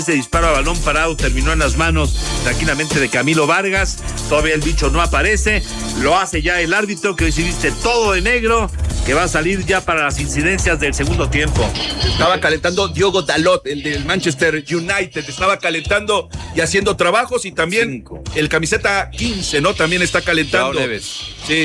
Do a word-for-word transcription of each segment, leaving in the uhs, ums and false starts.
Ese disparo a balón parado terminó en las manos tranquilamente de Camilo Vargas. Todavía el bicho no aparece. Lo hace ya el árbitro, que hoy sí viste todo de negro, que va a salir ya para las incidencias del segundo tiempo. Estaba calentando Diogo Dalot, el del Manchester United. Estaba calentando y haciendo trabajos. Y también Cinco. el camiseta quince, ¿no? También está calentando. Joao Neves. Sí.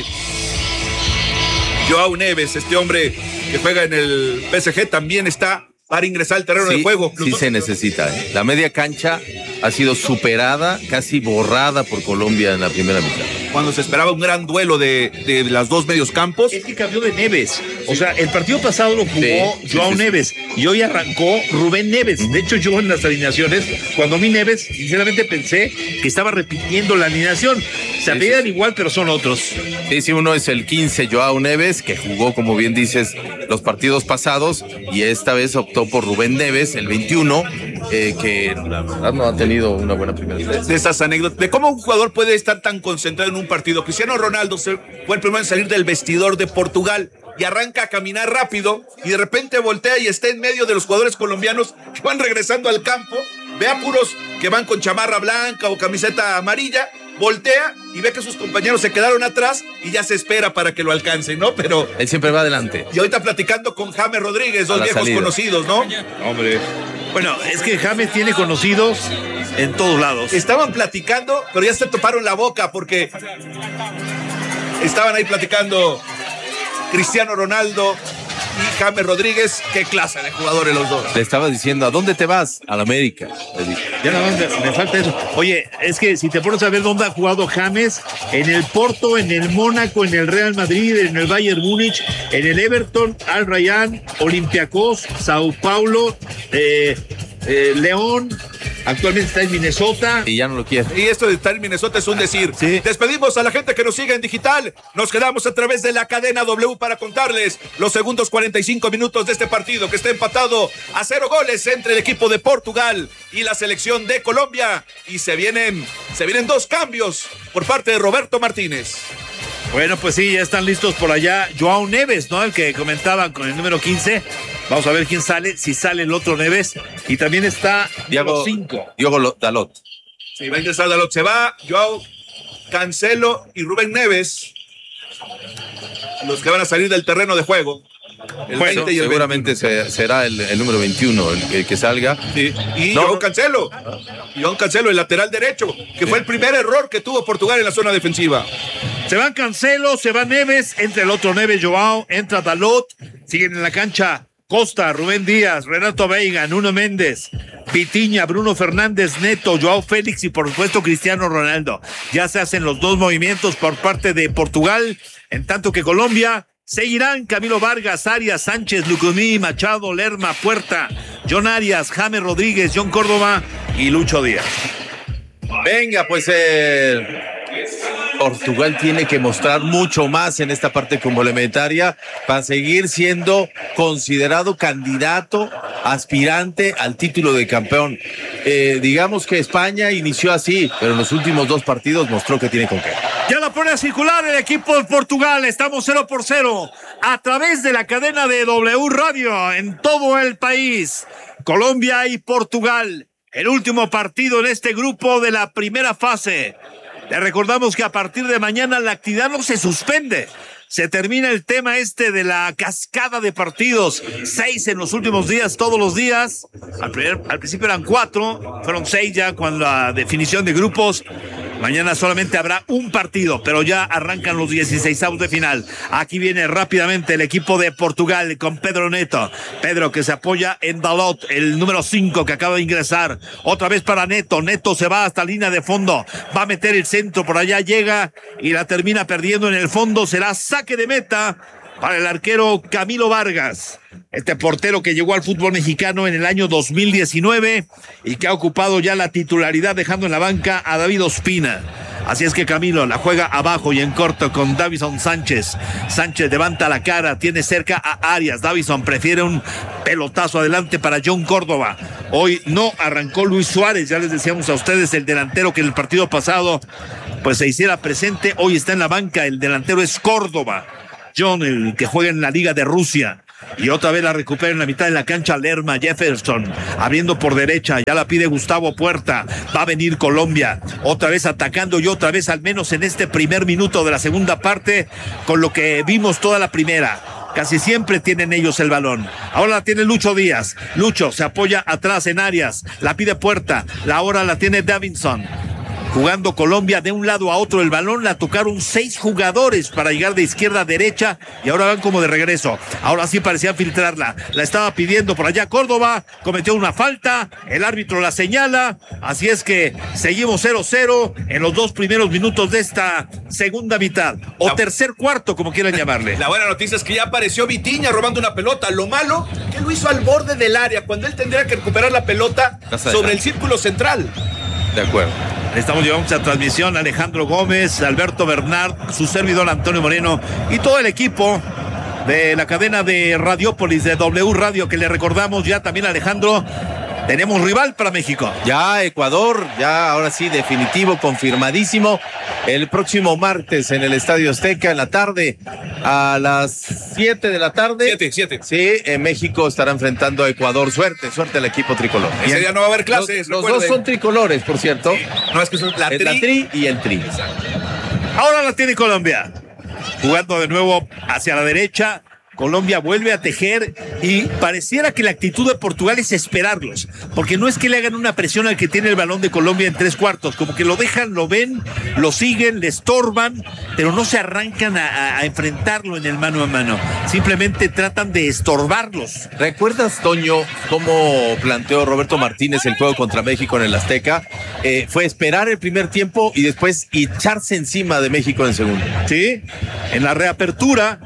Joao Neves, este hombre que juega en el P S G, también está para ingresar al terreno sí, de juego. Sí se necesita. ¿eh? La media cancha ha sido superada, casi borrada por Colombia en la primera mitad. Cuando se esperaba un gran duelo de, de las dos medios campos. Es que cambió de Neves. O sea, el partido pasado lo jugó sí, Joao sí, sí, Neves sí. y hoy arrancó Rubén Neves. De hecho, yo en las alineaciones, cuando vi Neves, sinceramente pensé que estaba repitiendo la alineación. Se apellidan sí, sí. igual, pero son otros. Sí, sí, uno es el quince, Joao Neves, que jugó, como bien dices, los partidos pasados, y esta vez optó por Rubén Neves, el veintiuno, eh, que la verdad no ha tenido una buena primera mitad. De esas anécdotas, de cómo un jugador puede estar tan concentrado en un partido. Cristiano Ronaldo fue el primero en salir del vestidor de Portugal y arranca a caminar rápido y de repente voltea y está en medio de los jugadores colombianos que van regresando al campo. Ve a puros que van con chamarra blanca o camiseta amarilla, voltea y ve que sus compañeros se quedaron atrás y ya se espera para que lo alcancen, ¿no? Pero él siempre va adelante. Y ahorita platicando con James Rodríguez, dos viejos salida. conocidos, ¿no? Hombre. Bueno, es que James tiene conocidos en todos lados. Estaban platicando, pero ya se toparon la boca porque estaban ahí platicando Cristiano Ronaldo y James Rodríguez. Qué clase de jugadores los dos. Le estaba diciendo, ¿a dónde te vas? A la América. Ya nada más me, me falta eso. Oye, es que si te pones a ver dónde ha jugado James, en el Porto, en el Mónaco, en el Real Madrid, en el Bayern Múnich, en el Everton, Al Rayyan, Olympiacos, Sao Paulo, eh, eh, León. Actualmente está en Minnesota. Y ya no lo quiere. Y esto de estar en Minnesota es un decir. Sí. Despedimos a la gente que nos sigue en digital. Nos quedamos a través de la cadena W para contarles los segundos cuarenta y cinco minutos de este partido que está empatado a cero goles entre el equipo de Portugal y la selección de Colombia. Y se vienen, se vienen dos cambios por parte de Roberto Martínez. Bueno, pues sí, ya están listos por allá. Joao Neves, ¿no? El que comentaban con el número quince. Vamos a ver quién sale, si sale el otro Neves. Y también está Diego cinco. Diego Dalot. Sí, va a ingresar Dalot. Se va Joao Cancelo y Rubén Neves, los que van a salir del terreno de juego. El bueno, veinte y el seguramente se, será el, el número veintiuno el que, el que salga. Sí. Y no. Joao Cancelo. Joao Cancelo, el lateral derecho, que sí. fue el primer error que tuvo Portugal en la zona defensiva. Se van Cancelo, se va Neves, entra el otro Neves, Joao, entra Dalot, siguen en la cancha Costa, Rubén Díaz, Renato Veiga, Nuno Méndez, Vitinha, Bruno Fernández, Neto, Joao Félix y por supuesto Cristiano Ronaldo. Ya se hacen los dos movimientos por parte de Portugal, en tanto que Colombia seguirán Camilo Vargas, Arias, Sánchez, Lucumí, Machado, Lerma, Puerta, John Arias, James Rodríguez, John Córdoba y Lucho Díaz. Venga, pues eh, Portugal tiene que mostrar mucho más en esta parte complementaria para seguir siendo considerado candidato, aspirante al título de campeón. Eh, digamos que España inició así, pero en los últimos dos partidos mostró que tiene con qué. Ya la pone a circular el equipo de Portugal. Estamos cero por cero a través de la cadena de W Radio en todo el país. Colombia y Portugal. El último partido en este grupo de la primera fase. Le recordamos que a partir de mañana la actividad no se suspende. Se termina el tema este de la cascada de partidos. Seis en los últimos días, todos los días. Al, primer, al principio eran cuatro, fueron seis ya con la definición de grupos. Mañana solamente habrá un partido, pero ya arrancan los dieciseisavos de final. Aquí viene rápidamente el equipo de Portugal con Pedro Neto. Pedro que se apoya en Dalot, el número cinco que acaba de ingresar. Otra vez para Neto. Neto se va hasta línea de fondo. Va a meter el centro, por allá llega y la termina perdiendo en el fondo. Será saque de meta para el arquero Camilo Vargas. Este portero que llegó al fútbol mexicano en el año dos mil diecinueve y que ha ocupado ya la titularidad dejando en la banca a David Ospina. Así es que Camilo la juega abajo y en corto con Davison Sánchez. Sánchez levanta la cara, tiene cerca a Arias. Davison prefiere un pelotazo adelante para John Córdoba. Hoy no arrancó Luis Suárez, ya les decíamos a ustedes, el delantero que en el partido pasado pues se hiciera presente. Hoy está en la banca, el delantero es Córdoba. John, el que juega en la Liga de Rusia. y otra vez la recupera en la mitad de la cancha Lerma Jefferson, abriendo por derecha, ya la pide Gustavo Puerta, va a venir Colombia, otra vez atacando y otra vez, al menos en este primer minuto de la segunda parte, con lo que vimos toda la primera. Casi siempre tienen ellos el balón. Ahora la tiene Lucho Díaz. Lucho se apoya atrás en Arias. La pide Puerta. La ahora la tiene Davinson. Jugando Colombia de un lado a otro el balón, la tocaron seis jugadores para llegar de izquierda a derecha y ahora van como de regreso. Ahora sí parecía filtrarla, la estaba pidiendo por allá Córdoba, cometió una falta, el árbitro la señala, así es que seguimos cero cero en los dos primeros minutos de esta segunda mitad, o la, tercer cuarto, como quieran llamarle. La buena noticia es que ya apareció Vitinha robando una pelota, lo malo que lo hizo al borde del área, cuando él tendría que recuperar la pelota sobre el círculo central. De acuerdo. Estamos llevando esta transmisión Alejandro Gómez, Alberto Bernard, su servidor Antonio Moreno y todo el equipo de la cadena de Radiópolis, de W Radio, que le recordamos ya también, Alejandro, tenemos rival para México. Ya Ecuador, ya ahora sí definitivo, confirmadísimo. El próximo martes en el Estadio Azteca en la tarde, a las siete de la tarde. siete, siete. Sí, en México estará enfrentando a Ecuador. Suerte, suerte al equipo tricolor. Ese día no va a haber clases. Los, los dos son tricolores, por cierto. Sí. No, es que son la, es tri. la tri y el tri. Ahora la tiene Colombia. Jugando de nuevo hacia la derecha. Colombia vuelve a tejer y pareciera que la actitud de Portugal es esperarlos, porque no es que le hagan una presión al que tiene el balón de Colombia en tres cuartos, como que lo dejan, lo ven, lo siguen, le estorban, pero no se arrancan a, a enfrentarlo en el mano a mano, simplemente tratan de estorbarlos. ¿Recuerdas, Toño, cómo planteó Roberto Martínez el juego contra México en el Azteca? Eh, fue esperar el primer tiempo y después echarse encima de México en el segundo. Sí, en la reapertura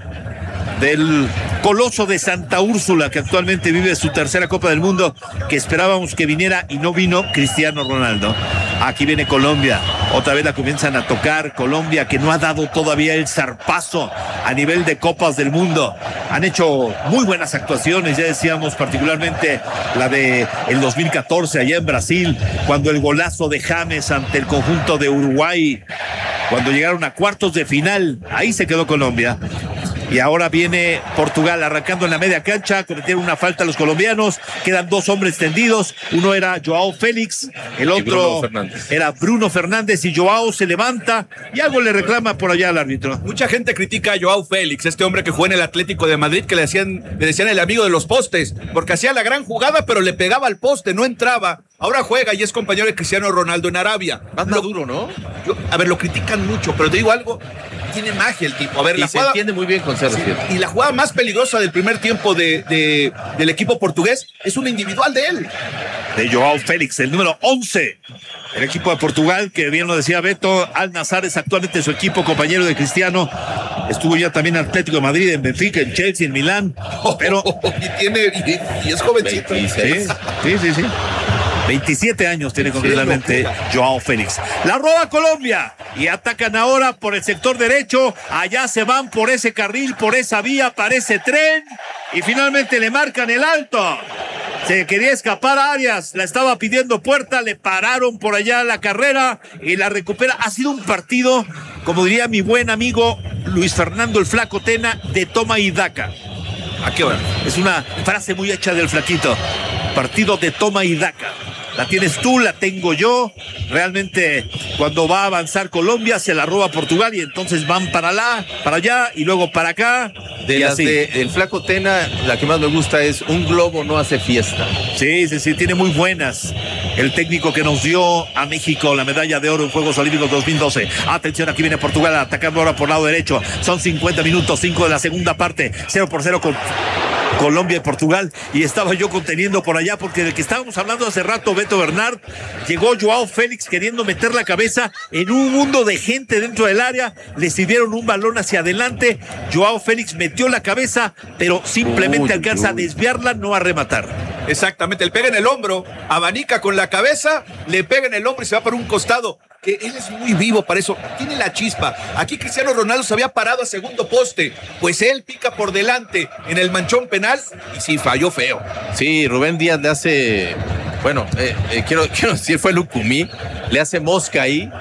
del coloso de Santa Úrsula, que actualmente vive su tercera Copa del Mundo, que esperábamos que viniera y no vino, Cristiano Ronaldo. Aquí viene Colombia, otra vez la comienzan a tocar. Colombia, que no ha dado todavía el zarpazo a nivel de Copas del Mundo. Han hecho muy buenas actuaciones, ya decíamos, particularmente la de el dos mil catorce allá en Brasil, cuando el golazo de James ante el conjunto de Uruguay, cuando llegaron a cuartos de final, ahí se quedó Colombia. Y ahora viene Portugal arrancando en la media cancha, cometieron una falta los colombianos, quedan dos hombres tendidos, uno era Joao Félix, el otro Bruno era Bruno Fernández, y Joao se levanta y algo le reclama por allá al árbitro. Mucha gente critica a Joao Félix, este hombre que jugó en el Atlético de Madrid, que le, hacían, le decían el amigo de los postes, porque hacía la gran jugada pero le pegaba al poste, no entraba. Ahora juega y es compañero de Cristiano Ronaldo en Arabia. Más maduro, ¿no? Yo, a ver, lo critican mucho, pero te digo algo, tiene magia el tipo. A ver, y la se jugada, entiende muy bien con C R siete. Sí, y la jugada más peligrosa del primer tiempo de, de, del equipo portugués es una individual de él. De Joao Félix, el número once. El equipo de Portugal, que bien lo decía Beto, Al Nassr es actualmente su equipo, compañero de Cristiano. Estuvo ya también en Atlético de Madrid, en Benfica, en Chelsea, en Milán. Pero oh, oh, y tiene y, y es jovencito. veintiséis. Sí, sí, sí. veintisiete años tiene concretamente Joao Félix. La roba Colombia y atacan ahora por el sector derecho. Allá se van por ese carril, por esa vía, para ese tren. Y finalmente le marcan el alto. Se quería escapar a Arias, la estaba pidiendo Puerta, le pararon por allá la carrera y la recupera. Ha sido un partido, como diría mi buen amigo Luis Fernando el Flaco Tena, de toma y daca. ¿A qué hora? Es una frase muy hecha del Flaquito. Partido de toma y daca. La tienes tú, la tengo yo. Realmente, cuando va a avanzar Colombia, se la roba Portugal y entonces van para allá, para allá y luego para acá. De las de el Flaco Tena, la que más me gusta es un globo no hace fiesta. Sí, sí, sí, tiene muy buenas. El técnico que nos dio a México la medalla de oro en Juegos Olímpicos dos mil doce. Atención, aquí viene Portugal atacando ahora por lado derecho. Son cincuenta minutos, cinco de la segunda parte. cero por cero con Colombia y Portugal, y estaba yo conteniendo por allá porque del que estábamos hablando hace rato, Beto Bernard, llegó Joao Félix queriendo meter la cabeza en un mundo de gente dentro del área, le sirvieron un balón hacia adelante, Joao Félix metió la cabeza, pero simplemente uy, alcanza uy. a desviarla, no a rematar. Exactamente, le pega en el hombro, abanica con la cabeza, le pega en el hombro y se va para un costado. Que él es muy vivo para eso, tiene la chispa. Aquí Cristiano Ronaldo se había parado a segundo poste, pues él pica por delante en el manchón penal y sí, falló feo. Sí, Rubén Díaz le hace, bueno, eh, eh, quiero, quiero decir, fue Lucumí, le hace mosca ahí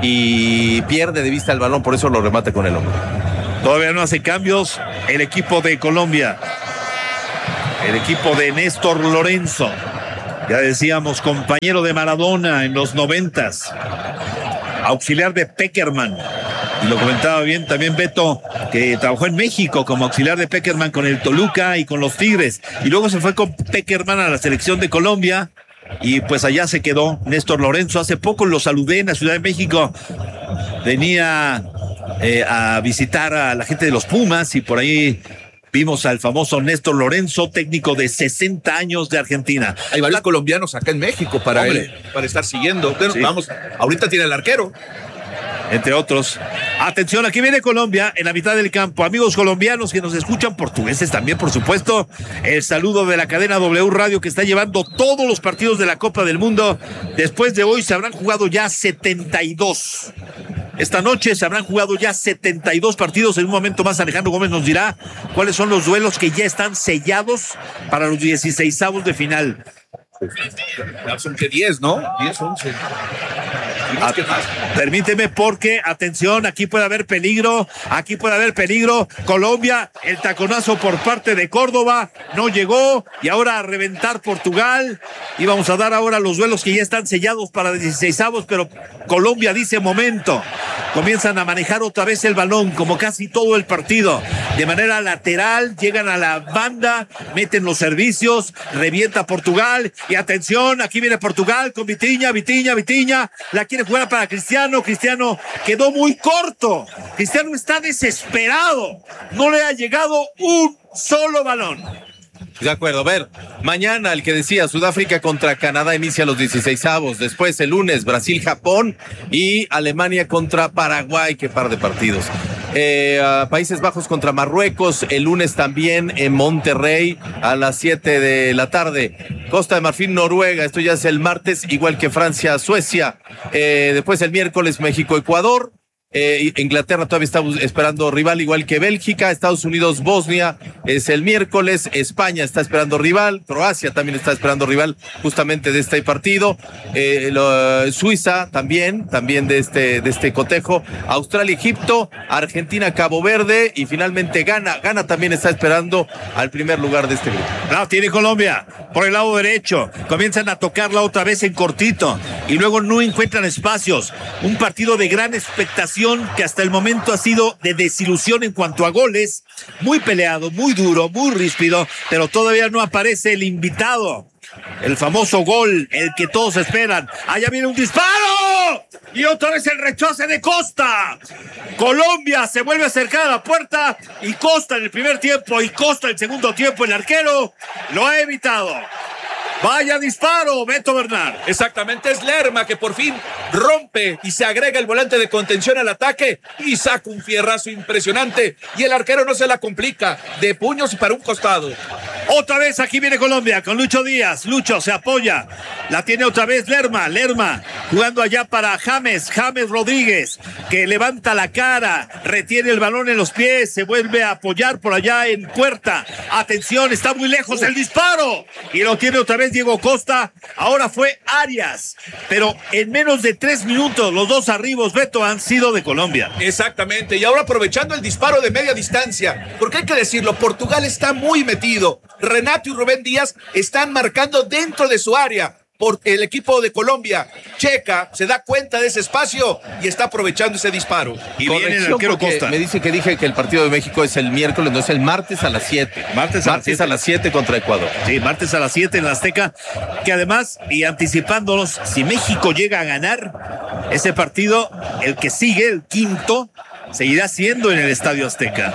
y pierde de vista el balón, por eso lo remata con el hombro. Todavía no hace cambios el equipo de Colombia. el equipo de Néstor Lorenzo. Ya decíamos, compañero de Maradona en los noventas, auxiliar de Pekerman. Y lo comentaba bien también Beto, que trabajó en México como auxiliar de Pekerman con el Toluca y con los Tigres. Y luego se fue con Pekerman a la selección de Colombia. Y pues allá se quedó Néstor Lorenzo. Hace poco lo saludé en la Ciudad de México. Venía eh, a visitar a la gente de los Pumas y por ahí vimos al famoso Néstor Lorenzo, técnico de sesenta años de Argentina. Hay varios la... colombianos acá en México para, él, para estar siguiendo. Pero sí. Vamos, ahorita tiene el arquero. Entre otros. Atención, aquí viene Colombia en la mitad del campo. Amigos colombianos que nos escuchan, portugueses también, por supuesto. El saludo de la cadena W Radio que está llevando todos los partidos de la Copa del Mundo. Después de hoy se habrán jugado ya setenta y dos. Esta noche se habrán jugado ya setenta y dos partidos. En un momento más Alejandro Gómez nos dirá cuáles son los duelos que ya están sellados para los dieciseisavos de final. Son que diez, ¿no? diez, once. Ah, permíteme porque, atención, aquí puede haber peligro, aquí puede haber peligro. Colombia, el taconazo por parte de Córdoba, no llegó y ahora a reventar Portugal. Y vamos a dar ahora los duelos que ya están sellados para dieciseisavos, pero Colombia dice momento. Comienzan a manejar otra vez el balón, como casi todo el partido, de manera lateral, llegan a la banda, meten los servicios, revienta Portugal, y atención, aquí viene Portugal con Vitinha, Vitinha, Vitinha, la quiere jugar para Cristiano, Cristiano quedó muy corto, Cristiano está desesperado, no le ha llegado un solo balón. De acuerdo, a ver, mañana el que decía Sudáfrica contra Canadá inicia los dieciseisavos, después el lunes Brasil-Japón y Alemania contra Paraguay, qué par de partidos. Eh, uh, Países Bajos contra Marruecos, el lunes también en Monterrey a las siete de la tarde. Costa de Marfil, Noruega, esto ya es el martes, igual que Francia, Suecia. Eh, después el miércoles México, Ecuador. Eh, Inglaterra todavía está esperando rival igual que Bélgica, Estados Unidos, Bosnia es el miércoles, España está esperando rival, Croacia también está esperando rival justamente de este partido, eh, lo, Suiza también, también de este, de este cotejo, Australia, Egipto, Argentina, Cabo Verde y finalmente Ghana, Ghana también está esperando al primer lugar de este grupo. No, tiene Colombia por el lado derecho, comienzan a tocarla otra vez en cortito y luego no encuentran espacios, un partido de gran expectación que hasta el momento ha sido de desilusión en cuanto a goles, muy peleado, muy duro, muy ríspido, pero todavía no aparece el invitado, el famoso gol, el que todos esperan. Allá viene un disparo y otra vez el rechace de Costa. Colombia se vuelve a acercar a la puerta y Costa en el primer tiempo y Costa en el segundo tiempo, el arquero lo ha evitado. Vaya disparo, Beto Bernal. Exactamente, es Lerma que por fin rompe y se agrega el volante de contención al ataque y saca un fierrazo impresionante y el arquero no se la complica, de puños y para un costado. Otra vez aquí viene Colombia con Lucho Díaz, Lucho se apoya, la tiene otra vez Lerma, Lerma jugando allá para James, James Rodríguez que levanta la cara, retiene el balón en los pies, se vuelve a apoyar por allá en puerta, atención, está muy lejos el disparo y lo tiene otra vez Diego Costa, ahora fue Arias, pero en menos de tres minutos los dos arribos, Beto, han sido de Colombia. Exactamente, y ahora aprovechando el disparo de media distancia, porque hay que decirlo, Portugal está muy metido, Renato y Rubén Díaz están marcando dentro de su área. Por el equipo de Colombia, Checa se da cuenta de ese espacio y está aprovechando ese disparo. Y viene el arquero Costa. Me dice que dije que el partido de México es el miércoles, no es el martes a las siete. Martes a, martes a las siete contra Ecuador. Sí, martes a las siete en la Azteca, que además, y anticipándonos, si México llega a ganar ese partido, el que sigue, el quinto, seguirá siendo en el Estadio Azteca.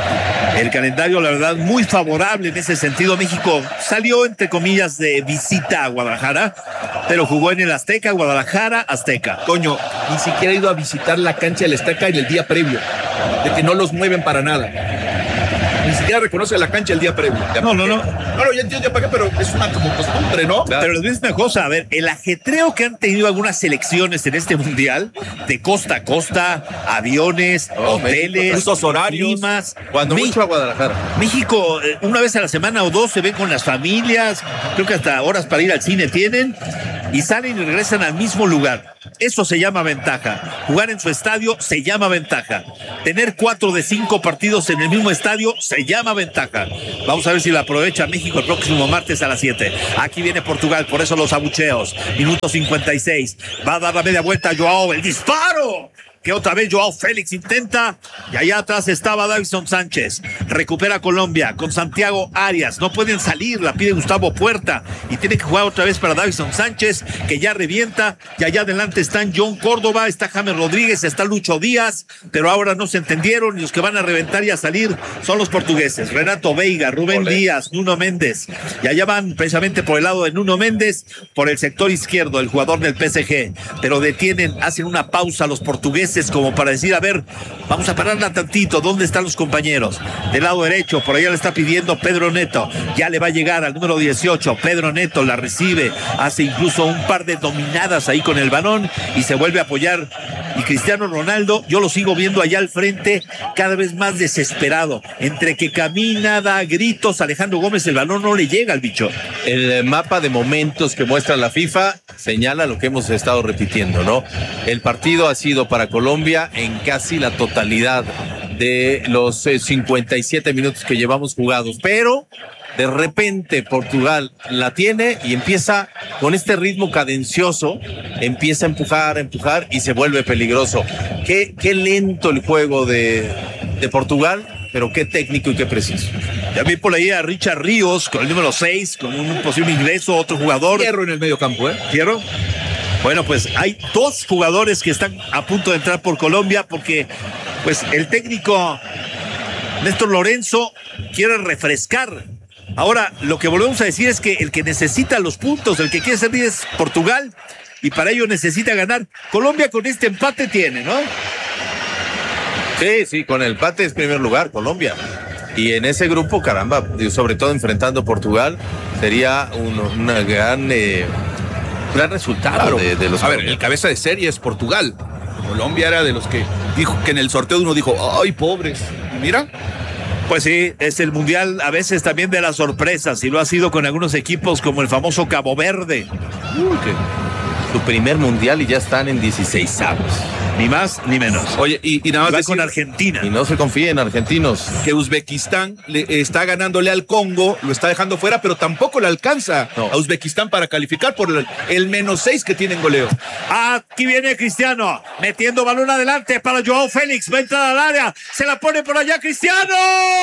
El calendario, la verdad, muy favorable en ese sentido. México salió, entre comillas, de visita a Guadalajara, pero jugó en el Azteca, Guadalajara, Azteca. Coño, ni siquiera ha ido a visitar la cancha del Azteca en el día previo, de que no los mueven para nada. Ni siquiera reconoce la cancha el día previo. No, no, no. No, ya entiendo para qué, pero es una como costumbre, ¿no? Claro. Pero les voy a decir una cosa, a ver, el ajetreo que han tenido algunas selecciones en este mundial, de costa a costa, aviones, oh, hoteles, estos horarios, climas. Cuando mucho a Guadalajara. México, una vez a la semana o dos se ven con las familias, creo que hasta horas para ir al cine tienen. y salen y regresan al mismo lugar. Eso se llama ventaja. Jugar en su estadio se llama ventaja. Tener cuatro de cinco partidos en el mismo estadio se llama ventaja. Vamos a ver si la aprovecha México el próximo martes a las siete. Aquí viene Portugal, por eso los abucheos. Minuto cincuenta y seis. Va a dar la media vuelta a Joao. ¡El disparo! Que otra vez Joao Félix intenta, y allá atrás estaba Davinson Sánchez. Recupera Colombia con Santiago Arias. No pueden salir, la pide Gustavo Puerta y tiene que jugar otra vez para Davinson Sánchez, que ya revienta. Y allá adelante están John Córdoba, está James Rodríguez, está Lucho Díaz, pero ahora no se entendieron y los que van a reventar y a salir son los portugueses. Renato Veiga, Rubén Olé. Díaz, Nuno Méndez. Y allá van precisamente por el lado de Nuno Méndez, por el sector izquierdo, el jugador del P S G. Pero detienen, hacen una pausa los portugueses como para decir, a ver, vamos a pararla tantito, ¿dónde están los compañeros? Del lado derecho, por allá le está pidiendo Pedro Neto, ya le va a llegar al número dieciocho, Pedro Neto la recibe, hace incluso un par de dominadas ahí con el balón y se vuelve a apoyar. Y Cristiano Ronaldo, yo lo sigo viendo allá al frente, cada vez más desesperado, entre que camina, da gritos, Alejandro Gómez, el balón no le llega al bicho. El mapa de momentos que muestra la FIFA señala lo que hemos estado repitiendo, ¿no? El partido ha sido para Colombia en casi la totalidad de los eh, cincuenta y siete minutos que llevamos jugados, pero de repente Portugal la tiene y empieza con este ritmo cadencioso, empieza a empujar, a empujar y se vuelve peligroso. Qué, qué lento el juego de, de Portugal, pero qué técnico y qué preciso. Ya vi por ahí a Richard Ríos con el número seis, con un posible ingreso, otro jugador. Hierro en el medio campo, ¿eh? Hierro. Bueno, pues hay dos jugadores que están a punto de entrar por Colombia porque pues el técnico Néstor Lorenzo quiere refrescar. Ahora, lo que volvemos a decir es que el que necesita los puntos, el que quiere ser líder es Portugal y para ello necesita ganar. Colombia con este empate tiene, ¿no? Sí, sí, con el empate es primer lugar Colombia. Y en ese grupo, caramba, sobre todo enfrentando a Portugal, sería un, una gran... Eh, gran resultado claro. de, de los a ver, el cabeza de serie es Portugal. Colombia era de los que dijo que en el sorteo uno dijo, ay, pobres. Y mira. Pues sí, es el mundial a veces también de las sorpresas y lo ha sido con algunos equipos como el famoso Cabo Verde. Uy, que su primer mundial y ya están en dieciséis avos. Ni más ni menos. Oye, y, y nada más va decir, con Argentina. Y no se confíen argentinos. Que Uzbekistán le está ganándole al Congo, lo está dejando fuera, pero tampoco le alcanza no. a Uzbekistán para calificar por el, el menos seis que tiene en goleo. Aquí viene Cristiano, metiendo balón adelante para Joao Félix, va a entrar al área, se la pone por allá Cristiano.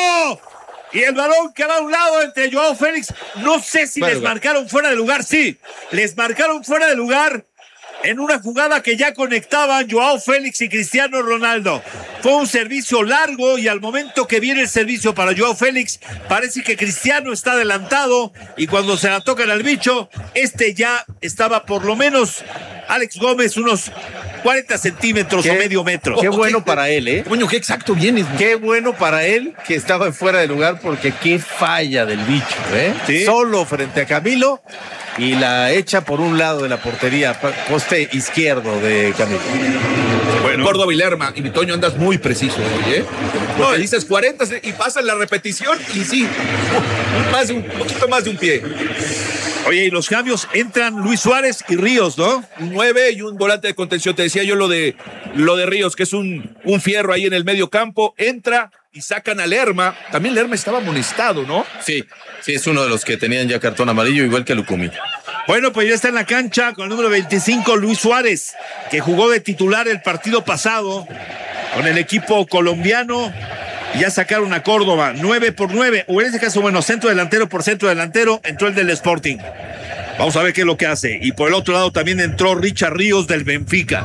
Y el balón que va a un lado entre Joao Félix, no sé si bueno, les marcaron fuera de lugar, sí, les marcaron fuera de lugar. En una jugada que ya conectaban Joao Félix y Cristiano Ronaldo. Fue un servicio largo y al momento que viene el servicio para Joao Félix, parece que Cristiano está adelantado y cuando se la tocan al bicho, este ya estaba por lo menos, Alex Gómez, unos cuarenta centímetros qué, o medio metro. Qué bueno para él, ¿eh? Coño, qué exacto vienes. Qué bueno para él que estaba fuera de lugar porque qué falla del bicho, ¿eh? ¿Sí? Solo frente a Camilo y la echa por un lado de la portería, poste izquierdo de Camilo. Bueno, Córdoba y Lerma, y mi Toño andas muy preciso, oye. Porque no, dices cuarenta y pasa la repetición y sí, más de un poquito más de un pie. Oye, y los cambios entran Luis Suárez y Ríos, ¿no? Un nueve y un volante de contención. Te decía yo lo de lo de Ríos, que es un, un fierro ahí en el medio campo. Entra y sacan a Lerma. También Lerma estaba amonestado, ¿no? Sí, sí, es uno de los que tenían ya cartón amarillo, igual que Lucumí. Bueno, pues ya está en la cancha con el número veinticinco, Luis Suárez, que jugó de titular el partido pasado con el equipo colombiano. Ya sacaron a Córdoba, nueve por nueve, o en este caso, bueno, centro delantero por centro delantero, entró el del Sporting. Vamos a ver qué es lo que hace. Y por el otro lado también entró Richard Ríos del Benfica.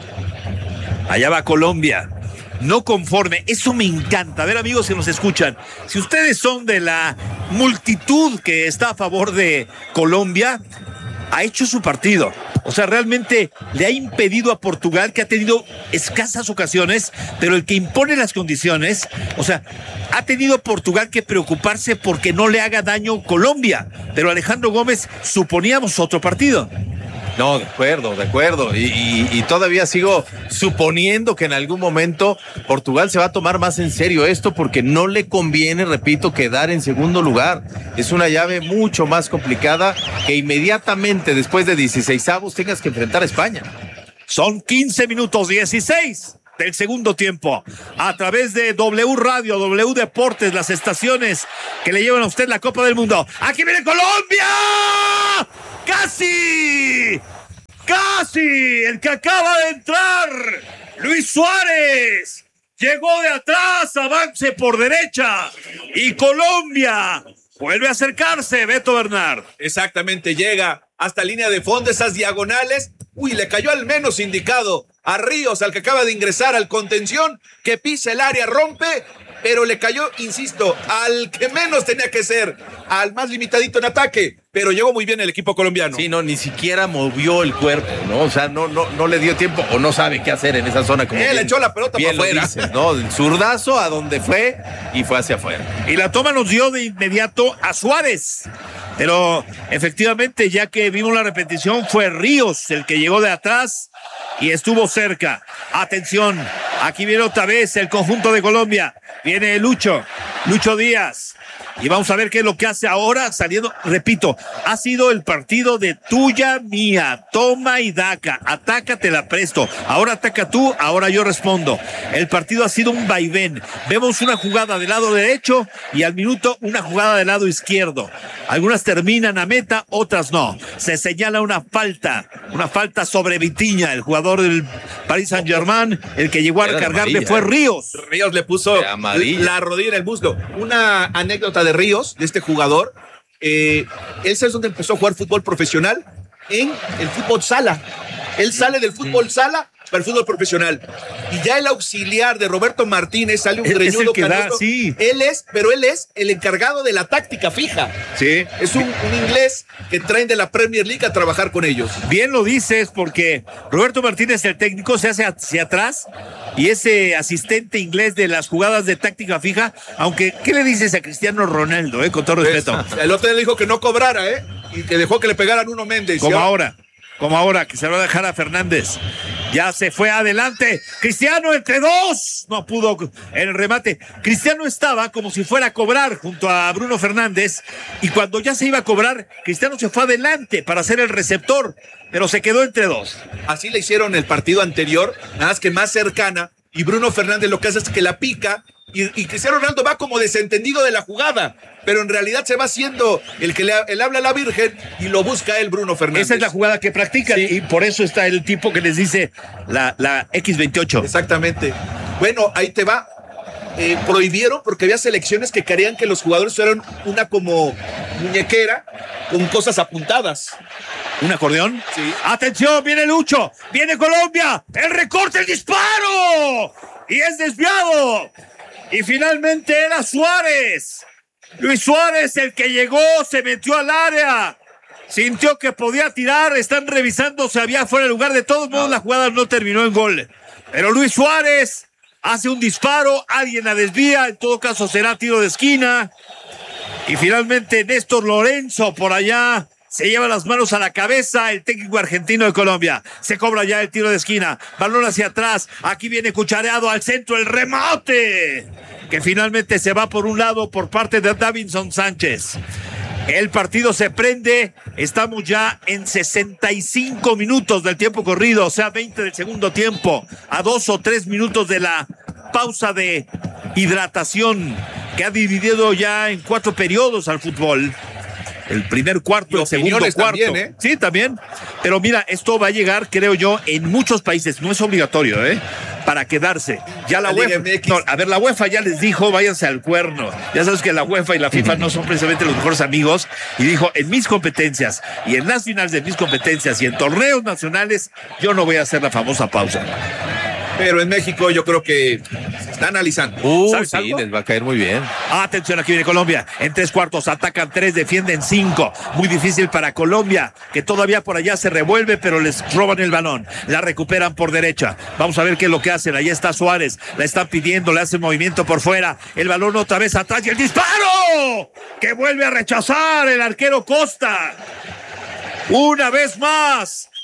Allá va Colombia. No conforme, eso me encanta. A ver, amigos que nos escuchan, si ustedes son de la multitud que está a favor de Colombia, ha hecho su partido. O sea, realmente le ha impedido a Portugal, que ha tenido escasas ocasiones, pero el que impone las condiciones, o sea, ha tenido Portugal que preocuparse porque no le haga daño Colombia. Pero Alejandro Gómez, suponíamos otro partido. No, de acuerdo, de acuerdo. Y, y, y todavía sigo suponiendo que en algún momento Portugal se va a tomar más en serio esto porque no le conviene, repito, quedar en segundo lugar. Es una llave mucho más complicada que inmediatamente después de dieciseisavos tengas que enfrentar a España. Son quince minutos dieciséis del segundo tiempo. A través de W Radio, W Deportes, las estaciones que le llevan a usted la Copa del Mundo. ¡Aquí viene Colombia! ¡Casi! ¡Casi! El que acaba de entrar, Luis Suárez. Llegó de atrás, avance por derecha. Y Colombia vuelve a acercarse, Beto Bernard. Exactamente, llega hasta línea de fondo, esas diagonales. Uy, le cayó al menos indicado a Ríos, al que acaba de ingresar al contención, que pisa el área, rompe, pero le cayó, insisto, al que menos tenía que ser, al más limitadito en ataque, pero llegó muy bien el equipo colombiano. Sí, no, ni siquiera movió el cuerpo, ¿no? O sea, no, no, no le dio tiempo o no sabe qué hacer en esa zona. Como Él echó la pelota para afuera. Dices, ¿no? El zurdazo a donde fue y fue hacia afuera. Y la toma nos dio de inmediato a Suárez. Pero efectivamente, ya que vimos la repetición, fue Ríos el que llegó de atrás y estuvo cerca. Atención, aquí viene otra vez el conjunto de Colombia. Viene Lucho, Lucho Díaz. Y vamos a ver qué es lo que hace ahora saliendo. Repito, ha sido el partido de tuya, mía, toma y daca. Ataca, te la presto. Ahora ataca tú, ahora yo respondo. El partido ha sido un vaivén. Vemos una jugada del lado derecho y al minuto una jugada del lado izquierdo. Algunas terminan a meta, otras no. Se señala una falta, una falta sobre Vitinha, el jugador del Paris Saint-Germain. El que llegó a recargarle fue Ríos. Ríos le puso la rodilla en el muslo. Una anécdota de Ríos, de este jugador, eh, él es donde empezó a jugar fútbol profesional, en el fútbol sala. Él sale del fútbol sala para el fútbol profesional. Y ya el auxiliar de Roberto Martínez sale un Es greñudo el que da, sí. Él es, pero él es el encargado de la táctica fija. Sí. Es un, un inglés que traen de la Premier League a trabajar con ellos. Bien lo dices, porque Roberto Martínez, el técnico, se hace hacia atrás y ese asistente inglés de las jugadas de táctica fija, aunque, ¿qué le dices a Cristiano Ronaldo, eh? Con todo respeto? Pues, el otro le dijo que no cobrara, ¿eh? Y que dejó que le pegaran uno Méndez. Como ahora, como ahora, que se lo va a dejar a Fernández. Ya se fue adelante. Cristiano entre dos. No pudo en el remate. Cristiano estaba como si fuera a cobrar junto a Bruno Fernández. Y cuando ya se iba a cobrar, Cristiano se fue adelante para ser el receptor. Pero se quedó entre dos. Así le hicieron el partido anterior, nada más que más cercana. Y Bruno Fernández lo que hace es que la pica. Y, y Cristiano Ronaldo va como desentendido de la jugada, pero en realidad se va haciendo el que le el habla a la Virgen y lo busca él, Bruno Fernández. Esa es la jugada que practican, sí. Y por eso está el tipo que les dice la, la equis veintiocho. Exactamente. Bueno, ahí te va. Eh, prohibieron porque había selecciones que querían que los jugadores fueran una como muñequera con cosas apuntadas. ¿Un acordeón? Sí. ¡Atención! ¡Viene Lucho! ¡Viene Colombia! ¡El recorte, el disparo! ¡Y es desviado! Y finalmente era Suárez. Luis Suárez, el que llegó, se metió al área. Sintió que podía tirar. Están revisando si había fuera de lugar. De todos modos, la jugada no terminó en gol. Pero Luis Suárez hace un disparo. Alguien la desvía. En todo caso, será tiro de esquina. Y finalmente, Néstor Lorenzo por allá se lleva las manos a la cabeza, el técnico argentino de Colombia. Se cobra ya el tiro de esquina. Balón hacia atrás. Aquí viene cuchareado al centro el remate, que finalmente se va por un lado por parte de Davinson Sánchez. El partido se prende. Estamos ya en sesenta y cinco minutos del tiempo corrido, o sea, veinte del segundo tiempo, a dos o tres minutos de la pausa de hidratación que ha dividido ya en cuatro periodos al fútbol. El primer cuarto, el segundo cuarto. También, ¿eh? Sí, también. Pero mira, esto va a llegar, creo yo, en muchos países. No es obligatorio, ¿eh? Para quedarse. Ya la, la UEFA. No, a ver, la UEFA ya les dijo, váyanse al cuerno. Ya sabes que la UEFA y la FIFA no son precisamente los mejores amigos. Y dijo, en mis competencias y en las finales de mis competencias y en torneos nacionales, yo no voy a hacer la famosa pausa. Pero en México yo creo que se está analizando. Uh, ¿Sabes sí, algo? Les va a caer muy bien. Atención, aquí viene Colombia. En tres cuartos atacan tres, defienden cinco. Muy difícil para Colombia, que todavía por allá se revuelve, pero les roban el balón. La recuperan por derecha. Vamos a ver qué es lo que hacen. Ahí está Suárez. La están pidiendo, le hacen movimiento por fuera. El balón otra vez atrás y el disparo que vuelve a rechazar el arquero Costa. Una vez más.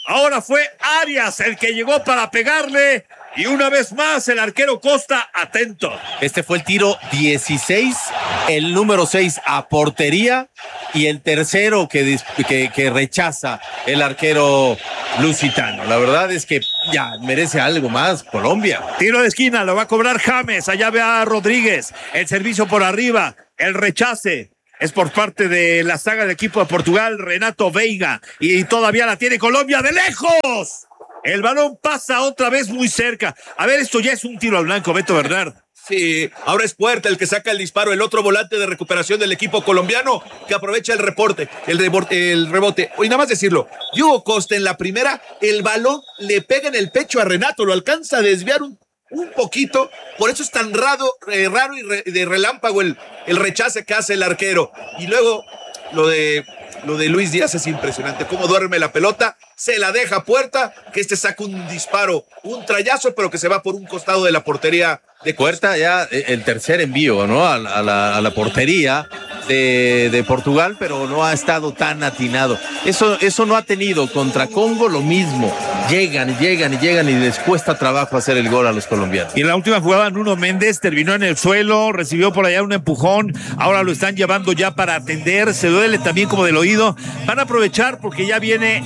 Ahora fue Arias el que llegó para pegarle. Y una vez más el arquero Costa atento. Este fue el tiro dieciséis, el número seis a portería y el tercero que, que, que rechaza el arquero lusitano. La verdad es que ya merece algo más Colombia. Tiro de esquina, lo va a cobrar James. Allá ve a Rodríguez. El servicio por arriba, el rechace. Es por parte de la saga del equipo de Portugal, Renato Veiga. Y todavía la tiene Colombia de lejos. El balón pasa otra vez muy cerca. A ver, esto ya es un tiro al blanco, Beto Bernard. Sí, ahora es Puerta el que saca el disparo, el otro volante de recuperación del equipo colombiano que aprovecha el reporte, el, rebote, el rebote. Hoy nada más decirlo, Diogo Costa en la primera, el balón le pega en el pecho a Renato, lo alcanza a desviar un, un poquito, por eso es tan raro, eh, raro y re, de relámpago el, el rechace que hace el arquero. Y luego lo de... Lo de Luis Díaz es impresionante, cómo duerme la pelota, se la deja a Puerta, que este saca un disparo, un trayazo, pero que se va por un costado de la portería de Puerta. Ya el tercer envío, ¿no? A, a, la, a la portería de, de Portugal, pero no ha estado tan atinado. Eso, eso no ha tenido. Contra Congo lo mismo. Llegan, llegan y llegan y les cuesta trabajo hacer el gol a los colombianos. Y en la última jugada Nuno Méndez terminó en el suelo, recibió por allá un empujón, ahora lo están llevando ya para atender, se duele también como del oído. Van a aprovechar porque ya viene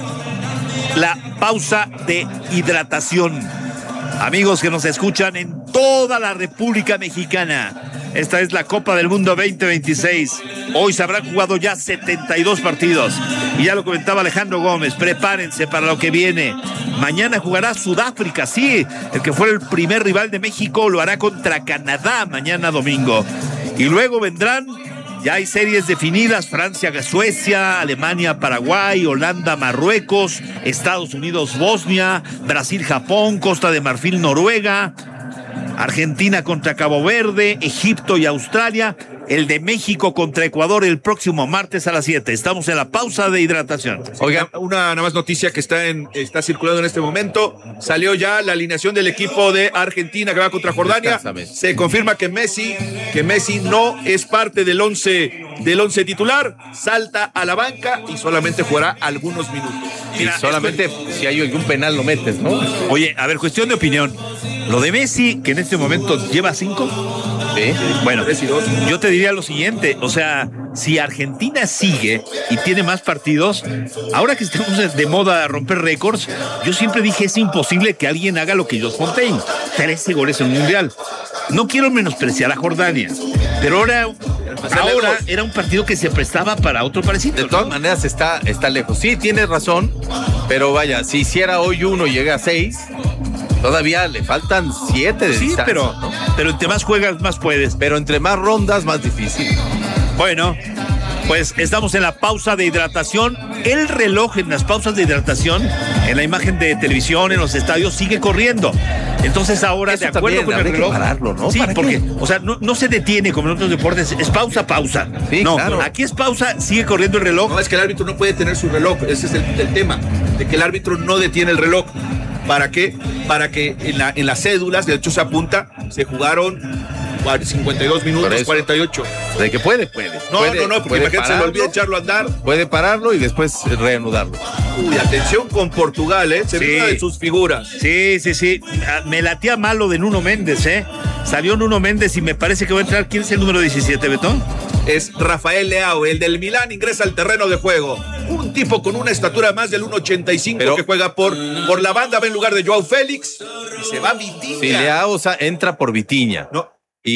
la pausa de hidratación. Amigos que nos escuchan en toda la República Mexicana, esta es la Copa del Mundo veinte veintiséis. Hoy se habrán jugado ya setenta y dos partidos. Y ya lo comentaba Alejandro Gómez, prepárense para lo que viene. Mañana jugará Sudáfrica, sí, el que fue el primer rival de México lo hará contra Canadá mañana domingo. Y luego vendrán, ya hay series definidas, Francia, Suecia, Alemania, Paraguay, Holanda, Marruecos, Estados Unidos, Bosnia, Brasil, Japón, Costa de Marfil, Noruega, Argentina contra Cabo Verde, Egipto y Australia, el de México contra Ecuador el próximo martes a las siete. Estamos en la pausa de hidratación. Oiga, una nada más noticia que está en está circulando en este momento. Salió ya la alineación del equipo de Argentina que va contra Jordania. Se confirma que Messi, que Messi no es parte del once del once titular, salta a la banca y solamente jugará algunos minutos. Mira, y solamente esto, si hay algún penal lo metes, ¿no? Oye, a ver, cuestión de opinión. Lo de Messi, que en este momento lleva cinco. Sí. Bueno, yo te diría lo siguiente, o sea, si Argentina sigue y tiene más partidos, ahora que estamos de moda a romper récords, yo siempre dije es imposible que alguien haga lo que Jos Fontaine, trece goles en un mundial. No quiero menospreciar a Jordania, pero ahora, ahora era un partido que se prestaba para otro parecido. De todas ¿no? maneras está, está lejos. Sí, tienes razón, pero vaya, si hiciera hoy uno y llega a seis, todavía le faltan siete de sí, distancia. pero, ¿no? pero entre más juegas, más puedes. Pero entre más rondas, más difícil. Bueno, pues estamos en la pausa de hidratación. El reloj en las pausas de hidratación, en la imagen de televisión, en los estadios, sigue corriendo. Entonces ahora, eso de acuerdo también, con el reloj, que pararlo, ¿no? sí, ¿Para porque, qué? o sea, no, no se detiene como en otros deportes, es pausa, pausa. Sí, no, claro. Aquí es pausa, sigue corriendo el reloj. No, es que el árbitro no puede tener su reloj, ese es el, el tema, de que el árbitro no detiene el reloj. ¿Para qué? Para que en, la, en las cédulas, de hecho se apunta, se jugaron cincuenta y dos minutos, cuarenta y ocho. De que puede, puede. No, puede, no, no, porque imagínate, se le olvida echarlo a andar. Puede pararlo y después reanudarlo. Uy, atención con Portugal, ¿eh? Se sí. ve una de sus figuras. Sí, sí, sí. Me latía mal lo de Nuno Méndez, ¿eh? Salió Nuno Méndez y me parece que va a entrar. ¿Quién es el número diecisiete, Betón? Es Rafael Leao, el del Milán, ingresa al terreno de juego. Un tipo con una estatura más del uno ochenta y cinco Pero, que juega por, por la banda, va en lugar de Joao Félix y se va Vitinha. Sí, Leao o sea, entra por Vitinha. No.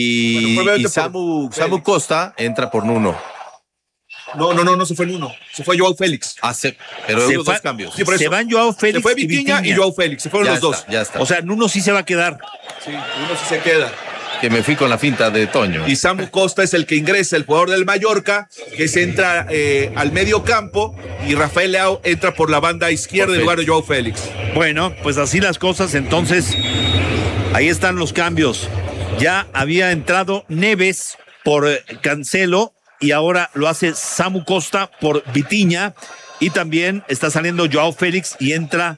Y, bueno, y Samu, Samu Costa entra por Nuno. No, no, no, no se fue Nuno. Se fue Joao Félix. Ah, se, pero se hubo dos cambios. Sí, se van Joao Félix. Se fue Vitinha y, y Joao Félix. Se fueron ya los está, dos. Ya está. O sea, Nuno sí se va a quedar. Sí, Nuno sí se queda. Que me fui con la finta de Toño. Y Samu Costa es el que ingresa, el jugador del Mallorca, que se entra eh, al medio campo y Rafael Leao entra por la banda izquierda en lugar de Joao Félix. Bueno, pues así las cosas, entonces ahí están los cambios. Ya había entrado Neves por Cancelo y ahora lo hace Samu Costa por Vitinha y también está saliendo Joao Félix y entra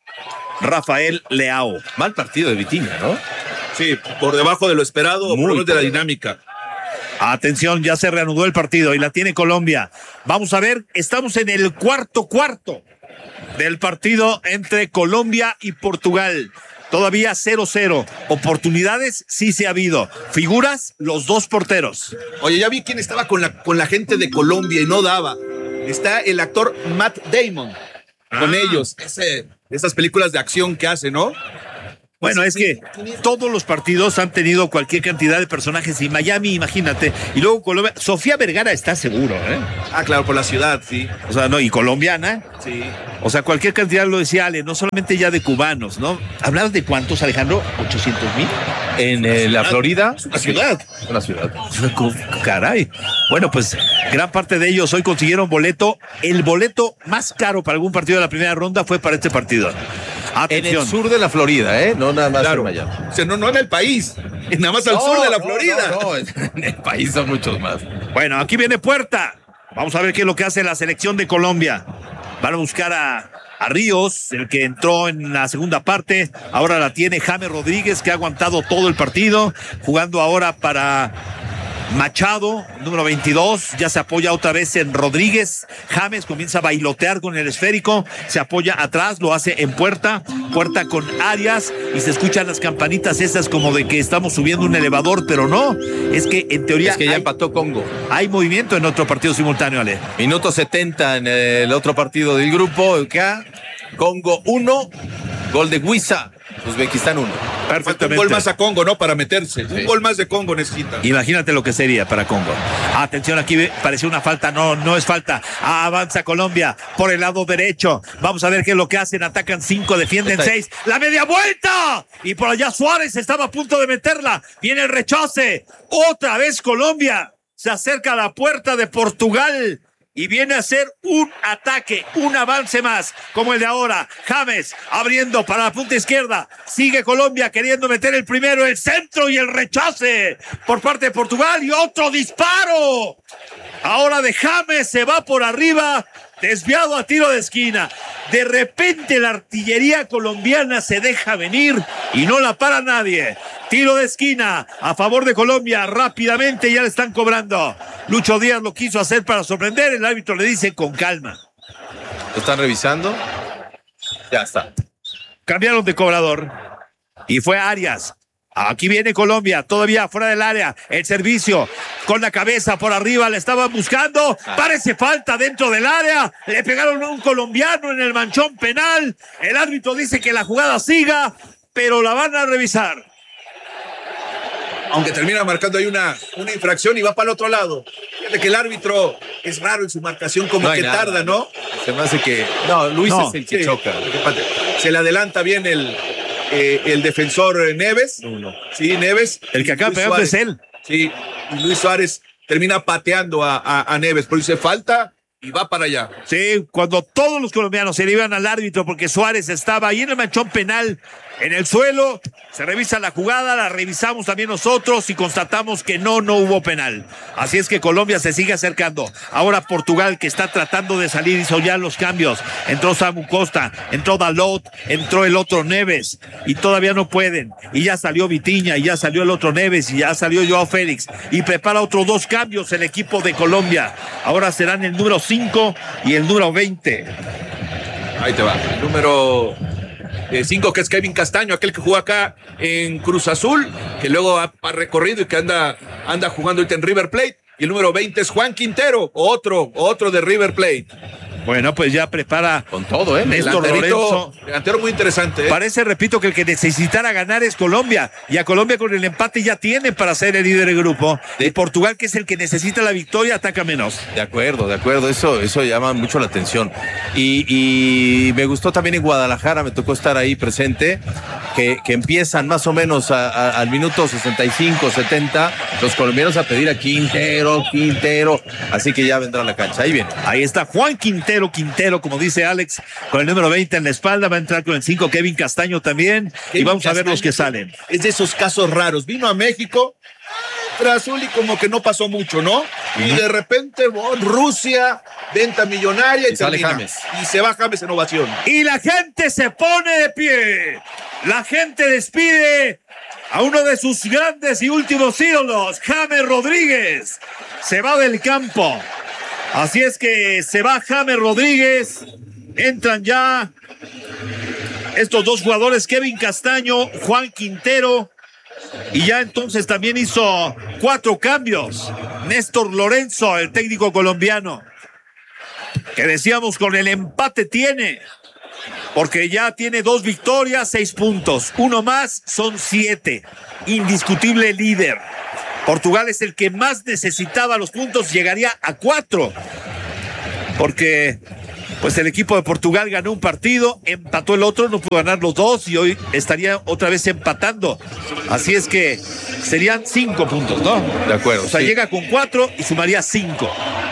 Rafael Leao. Mal partido de Vitinha, ¿no? Sí, por debajo de lo esperado, por lo menos de la dinámica. Atención, ya se reanudó el partido y la tiene Colombia. Vamos a ver, estamos en el cuarto cuarto. del partido entre Colombia y Portugal. Todavía cero cero. Oportunidades sí se ha habido. Figuras, los dos porteros. Oye, ya vi quién estaba con la, con la gente de Colombia y no daba. Está el actor Matt Damon con Ah. ellos. Ese, esas películas de acción que hace, ¿no? Bueno, es que todos los partidos han tenido cualquier cantidad de personajes. Y Miami, imagínate. Y luego Colombia. Sofía Vergara está seguro, ¿eh? Ah, claro, por la ciudad, sí. O sea, no, y colombiana. Sí. O sea, cualquier cantidad, lo decía Ale, no solamente ya de cubanos, ¿no? ¿Hablabas de cuántos, Alejandro? ¿ochocientos mil? En eh, la Florida. La ciudad. Una ciudad. Caray. Bueno, pues gran parte de ellos hoy consiguieron boleto. El boleto más caro para algún partido de la primera ronda fue para este partido. Atención. En el sur de la Florida, ¿eh? No nada más Claro. en Miami. O sea, no, no en el país, nada más al No, sur de la no, Florida. No, no, en el país son muchos más. Bueno, aquí viene Puerta. Vamos a ver qué es lo que hace la selección de Colombia. Van a buscar a, a Ríos, el que entró en la segunda parte. Ahora la tiene James Rodríguez, que ha aguantado todo el partido, jugando ahora para Machado, número veintidós, ya se apoya otra vez en Rodríguez. James comienza a bailotear con el esférico, se apoya atrás, lo hace en Puerta, Puerta con Arias, y se escuchan las campanitas esas como de que estamos subiendo un elevador, pero no, es que en teoría Es que ya hay, empató Congo. hay movimiento en otro partido simultáneo, Ale. Minuto setenta en el otro partido del grupo. Acá, Congo uno, gol de Huiza, Uzbekistán uno. Falta un Perfectamente. gol más a Congo, ¿no? Para meterse. Sí. Un gol más de Congo necesita. Imagínate lo que sería para Congo. Atención, aquí pareció una falta, no, no es falta. Ah, avanza Colombia por el lado derecho. Vamos a ver qué es lo que hacen. Atacan cinco, defienden Está ahí. seis. La media vuelta. Y por allá Suárez estaba a punto de meterla. Viene el rechace. Otra vez Colombia se acerca a la puerta de Portugal. Y viene a hacer un ataque, un avance más, como el de ahora. James abriendo para la punta izquierda. Sigue Colombia queriendo meter el primero, el centro y el rechace por parte de Portugal. Y otro disparo. Ahora de James se va por arriba, desviado a tiro de esquina. De repente la artillería colombiana se deja venir y no la para nadie. Tiro de esquina a favor de Colombia. Rápidamente ya le están cobrando. Lucho Díaz lo quiso hacer para sorprender. El árbitro le dice con calma. ¿Lo están revisando? Ya está. Cambiaron de cobrador y fue Arias. Aquí viene Colombia, todavía fuera del área. El servicio con la cabeza por arriba, le estaban buscando. Parece falta dentro del área. Le pegaron a un colombiano en el manchón penal. El árbitro dice que la jugada siga, pero la van a revisar. Aunque termina marcando ahí una, una infracción y va para el otro lado. Fíjate que el árbitro es raro en su marcación, como No hay que nada. tarda, ¿no? Se me hace que. No, Luis No, es el que Sí. choca. Se le adelanta bien el, eh, el defensor eh, Neves. Uno. Sí, Neves. El que acaba Luis pegando Suárez. es él. Sí, y Luis Suárez termina pateando a, a, a Neves, pero dice falta y va para allá. Sí, cuando todos los colombianos se le iban al árbitro porque Suárez estaba ahí en el manchón penal, en el suelo, se revisa la jugada, la revisamos también nosotros y constatamos que no, no hubo penal. Así es que Colombia se sigue acercando. Ahora Portugal, que está tratando de salir, hizo ya los cambios. Entró Samu Costa, entró Dalot, entró el otro Neves y todavía no pueden. Y ya salió Vitinha, y ya salió el otro Neves, y ya salió Joao Félix. Y prepara otros dos cambios el equipo de Colombia. Ahora serán el número cinco y el número veinte. Ahí te va. El número cinco, que es Kevin Castaño, aquel que jugó acá en Cruz Azul, que luego ha, ha recorrido y que anda, anda jugando ahorita en River Plate. Y el número veinte es Juan Quintero, otro, otro de River Plate. Bueno, pues ya prepara Con todo, ¿eh? Néstor Delanterito, Lorenzo. delantero muy interesante, ¿eh? Parece, repito, que el que necesitara ganar es Colombia. Y a Colombia con el empate ya tiene para ser el líder del grupo. Y Portugal, que es el que necesita la victoria, ataca menos. De acuerdo, de acuerdo, eso, eso llama mucho la atención. Y, y me gustó también en Guadalajara, me tocó estar ahí presente, que, que empiezan más o menos a, a, al minuto sesenta y cinco, setenta, los colombianos a pedir a Quintero, Quintero, así que ya vendrá a la cancha, ahí viene. Ahí está Juan Quintero, Quintero, como dice Alex, con el número veinte en la espalda. Va a entrar con el cinco Kevin Castaño también. Kevin y vamos a ver los que Castaño salen. Es de esos casos raros. Vino a México, tras azul y como que no pasó mucho, ¿no? Y de repente, oh, Rusia, venta millonaria y, Y sale termina. James. Y se va James en ovación. Y la gente se pone de pie. La gente despide a uno de sus grandes y últimos ídolos, James Rodríguez. Se va del campo. Así es que se va James Rodríguez. Entran ya estos dos jugadores, Kevin Castaño, Juan Quintero, y ya entonces también hizo cuatro cambios Néstor Lorenzo, el técnico colombiano, que decíamos con el empate tiene, porque ya tiene dos victorias, seis puntos, uno más, son siete, indiscutible líder. Portugal es el que más necesitaba los puntos, llegaría a cuatro, porque pues el equipo de Portugal ganó un partido, empató el otro, no pudo ganar los dos y hoy estaría otra vez empatando. Así es que serían cinco puntos, ¿no? De acuerdo. O sea, sí. llega con cuatro y sumaría cinco.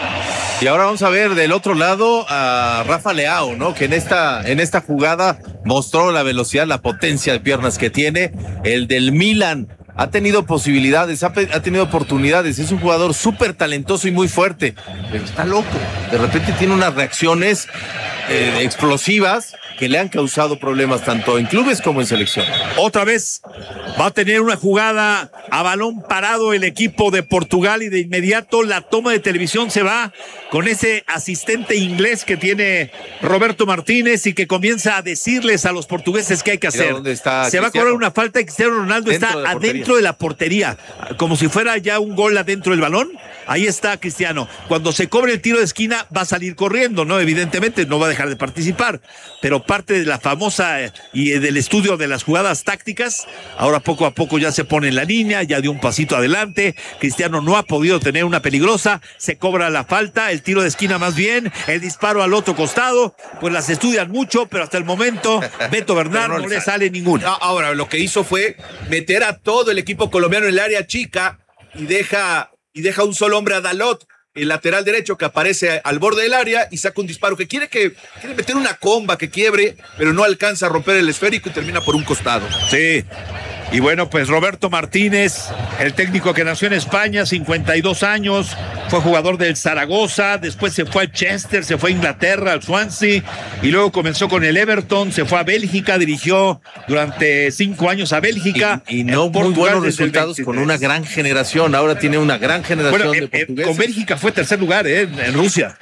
Y ahora vamos a ver del otro lado a Rafa Leao, ¿no? Que en esta, en esta jugada mostró la velocidad, la potencia de piernas que tiene. El del Milan ha tenido posibilidades, ha, ha tenido oportunidades. Es un jugador súper talentoso y muy fuerte, pero está loco. De repente tiene unas reacciones eh, explosivas que le han causado problemas tanto en clubes como en selección. Otra vez va a tener una jugada a balón parado el equipo de Portugal y de inmediato la toma de televisión se va con ese asistente inglés que tiene Roberto Martínez y que comienza a decirles a los portugueses qué hay que hacer. ¿Dónde está se va a cobrar una falta y Cristiano Ronaldo está de adentro de la portería, como si fuera ya un gol adentro del balón. Ahí está Cristiano. Cuando se cobre el tiro de esquina va a salir corriendo, ¿no? Evidentemente no va a dejar de participar, pero parte de la famosa eh, y del estudio de las jugadas tácticas, ahora poco a poco ya se pone en la línea, ya dio un pasito adelante. Cristiano no ha podido tener una peligrosa, se cobra la falta, el tiro de esquina más bien, el disparo al otro costado, pues las estudian mucho, pero hasta el momento Beto Bernal no, no le sale, sale ninguna. Ahora lo que hizo fue meter a todo el equipo colombiano en el área chica y deja y deja un solo hombre a Dalot, el lateral derecho que aparece al borde del área y saca un disparo que quiere que quiere meter una comba que quiebre, pero no alcanza a romper el esférico y termina por un costado. Sí. Y bueno, pues Roberto Martínez, el técnico que nació en España, cincuenta y dos años, fue jugador del Zaragoza, después se fue al Chester, se fue a Inglaterra, al Swansea, y luego comenzó con el Everton, se fue a Bélgica, dirigió durante cinco años a Bélgica. Y, y no muy buenos resultados con una gran generación, ahora tiene una gran generación bueno, de eh, portugueses. Con Bélgica fue tercer lugar eh, en Rusia.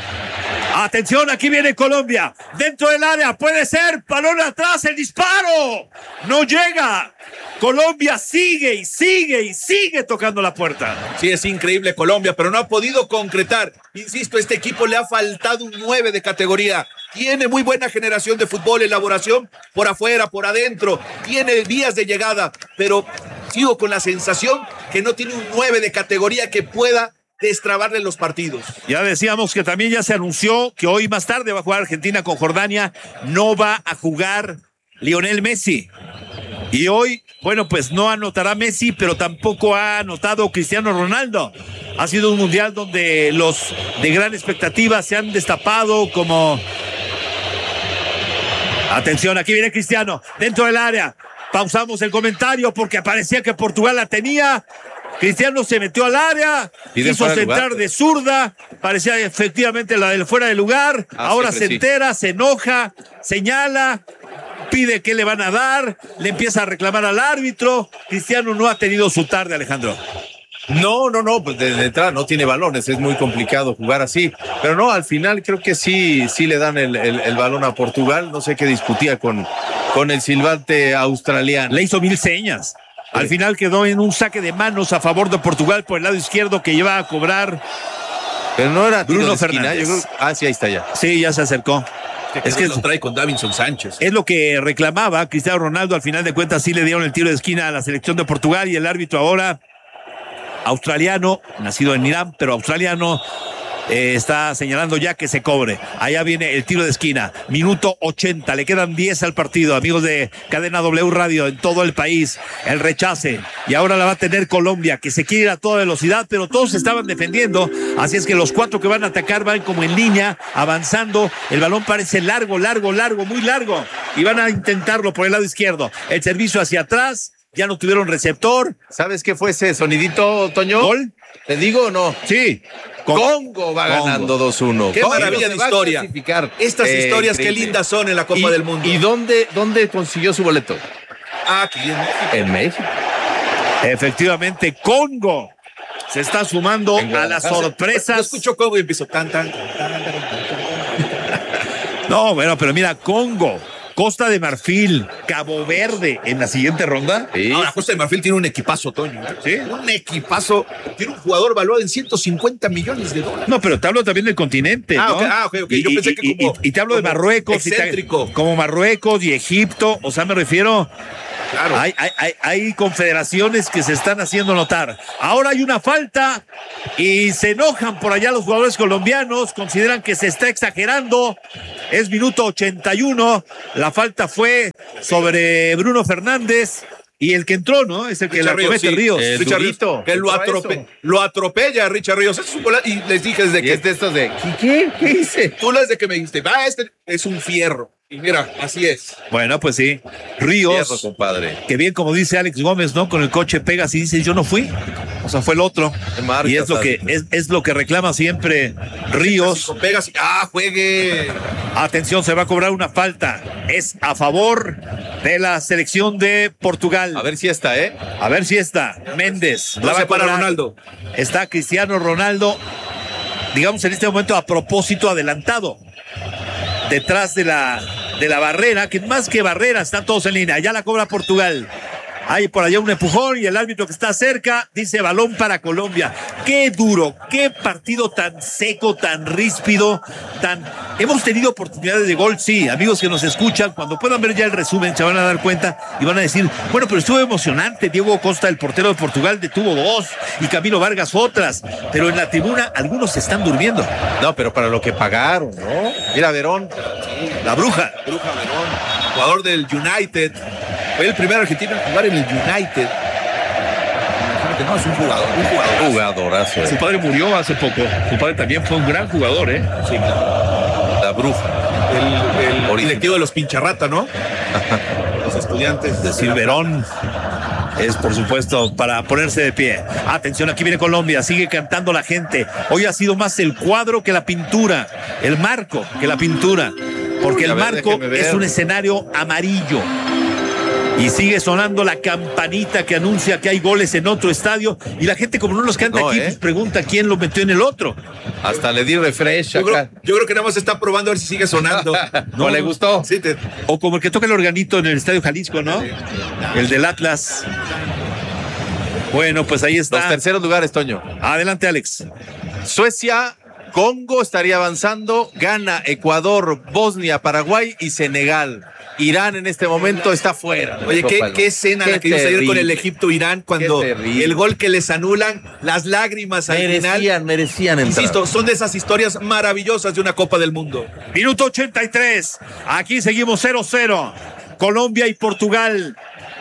Atención, aquí viene Colombia, dentro del área, puede ser, balón atrás, el disparo, no llega. Colombia sigue y sigue y sigue tocando la puerta. Sí, es increíble Colombia, pero no ha podido concretar. Insisto, este equipo le ha faltado un nueve de categoría. Tiene muy buena generación de fútbol, elaboración por afuera, por adentro. Tiene vías de llegada, pero sigo con la sensación que no tiene un nueve de categoría que pueda destrabarle los partidos. Ya decíamos que también ya se anunció que hoy más tarde va a jugar Argentina con Jordania. No va a jugar Lionel Messi. Y hoy, bueno, pues no anotará Messi, pero tampoco ha anotado Cristiano Ronaldo. Ha sido un mundial donde los de gran expectativa se han destapado como... Atención, aquí viene Cristiano, dentro del área. Pausamos el comentario porque parecía que Portugal la tenía. Cristiano se metió al área, quiso centrar de zurda, parecía efectivamente la del fuera de lugar. Ah, ahora se sí. entera, se enoja, señala, pide qué le van a dar, le empieza a reclamar al árbitro. Cristiano no ha tenido su tarde, Alejandro. No, no, no, pues desde entrada no tiene balones, es muy complicado jugar así, pero no, al final creo que sí, sí le dan el, el, el balón a Portugal, no sé qué discutía con, con el silbante australiano. Le hizo mil señas. Al final quedó en un saque de manos a favor de Portugal por el lado izquierdo que iba a cobrar. Pero no era Bruno Fernández. Yo creo... Ah, sí, ahí está ya. Sí, ya se acercó. Que es que lo trae con Davinson Sánchez. Es lo que reclamaba Cristiano Ronaldo. Al final de cuentas sí le dieron el tiro de esquina a la selección de Portugal y el árbitro ahora, australiano, nacido en Irán, pero australiano, eh, está señalando ya que se cobre. Allá viene el tiro de esquina, minuto ochenta, le quedan diez al partido, amigos de Cadena W Radio en todo el país. El rechace, y ahora la va a tener Colombia, que se quiere ir a toda velocidad, pero todos se estaban defendiendo, así es que los cuatro que van a atacar van como en línea, avanzando. El balón parece largo, largo, largo, muy largo, y van a intentarlo por el lado izquierdo. El servicio hacia atrás, ya no tuvieron receptor. ¿Sabes qué fue ese sonidito, Toño? ¿Gol? ¿Te digo o no? Sí. Congo va Congo. ganando dos uno. Qué maravilla de historia. Estas eh, historias, increíble. Qué lindas son en la Copa y, del Mundo. ¿Y dónde, dónde consiguió su boleto? Ah, aquí en México. En México. Efectivamente, Congo se está sumando a las sorpresas. Yo escucho Congo y empiezo tan, tan, tan, tan, tan, tan. No, bueno, pero mira, Congo, Costa de Marfil, Cabo Verde en la siguiente ronda. Sí. No, la Costa de Marfil tiene un equipazo, Toño. Sí, un equipazo. Tiene un jugador valuado en ciento cincuenta millones de dólares. No, pero te hablo también del continente, ah, ¿no? Okay, ah, ok, ok. Yo y, pensé y, que como... Y, y te hablo de Marruecos. Excéntrico. Y te, como Marruecos y Egipto. O sea, me refiero... Claro. Hay, hay, hay, hay confederaciones que se están haciendo notar. Ahora hay una falta y se enojan por allá los jugadores colombianos. Consideran que se está exagerando. Es minuto ochenta y uno. La falta fue sobre Bruno Fernández. Y el que entró, ¿no? Es el que Richard la comete sí. Ríos. El Richard Ríos, que lo, atrope lo atropella a Richard Ríos. Es un y les dije desde que... Es de estos de... ¿Qué? ¿Qué hice? Tú desde que me dijiste, va, este es un fierro. Y mira, así es. Bueno, pues sí. Ríos, Fierro, compadre. Que bien, como dice Alex Gómez, ¿no? Con el coche pegas y dice, yo no fui. O sea, fue el otro. Marca, y es lo que es, es lo que reclama siempre Ríos. Con pegas y, ah, juegue. Atención, se va a cobrar una falta. Es a favor de la selección de Portugal. A ver si está, ¿eh? A ver si está. Méndez. La va a para Ronaldo. Está Cristiano Ronaldo, digamos en este momento a propósito adelantado. Detrás de la, de la barrera, que más que barrera, están todos en línea. Ya la cobra Portugal. Hay por allá un empujón y el árbitro que está cerca dice balón para Colombia. Qué duro, qué partido tan seco, tan ríspido, tan... Hemos tenido oportunidades de gol, sí, amigos que nos escuchan, cuando puedan ver ya el resumen se van a dar cuenta y van a decir, bueno, pero estuvo emocionante. Diego Costa, el portero de Portugal, detuvo dos y Camilo Vargas otras, pero en la tribuna algunos se están durmiendo. No, pero para lo que pagaron, ¿no? Mira, Verón. La bruja. Bruja Verón, jugador del United. Fue el primer argentino en jugar en el United. No, es un jugador, un jugador. Jugadorazo. Su padre murió hace poco. Su padre también fue un gran jugador, ¿eh? Sí, claro. La bruja. El, el directivo de los Pincharrata, ¿no? Los estudiantes. Decir Verón es, por supuesto, para ponerse de pie. Atención, aquí viene Colombia, sigue cantando la gente. Hoy ha sido más el cuadro que la pintura, el marco que la pintura, porque el marco es un escenario amarillo. Y sigue sonando la campanita que anuncia que hay goles en otro estadio. Y la gente, como no los canta no, aquí, eh. pues pregunta quién lo metió en el otro. Hasta le di refresh. Yo creo, yo creo que nada más está probando a ver si sigue sonando. ¿No, ¿No le gustó? Sí, te... O como el que toca el organito en el Estadio Jalisco, ¿no? Sí. El del Atlas. Bueno, pues ahí está. Los terceros lugares, Toño. Adelante, Alex. Suecia, Congo estaría avanzando. Gana Ecuador, Bosnia, Paraguay y Senegal. Irán en este momento está fuera. Oye, qué, qué escena qué la que vimos ayer con el Egipto-Irán cuando el gol que les anulan, las lágrimas al merecían, final. Merecían entrar. Insisto, son de esas historias maravillosas de una Copa del Mundo. Minuto ochenta y tres. Aquí seguimos cero cero. Colombia y Portugal.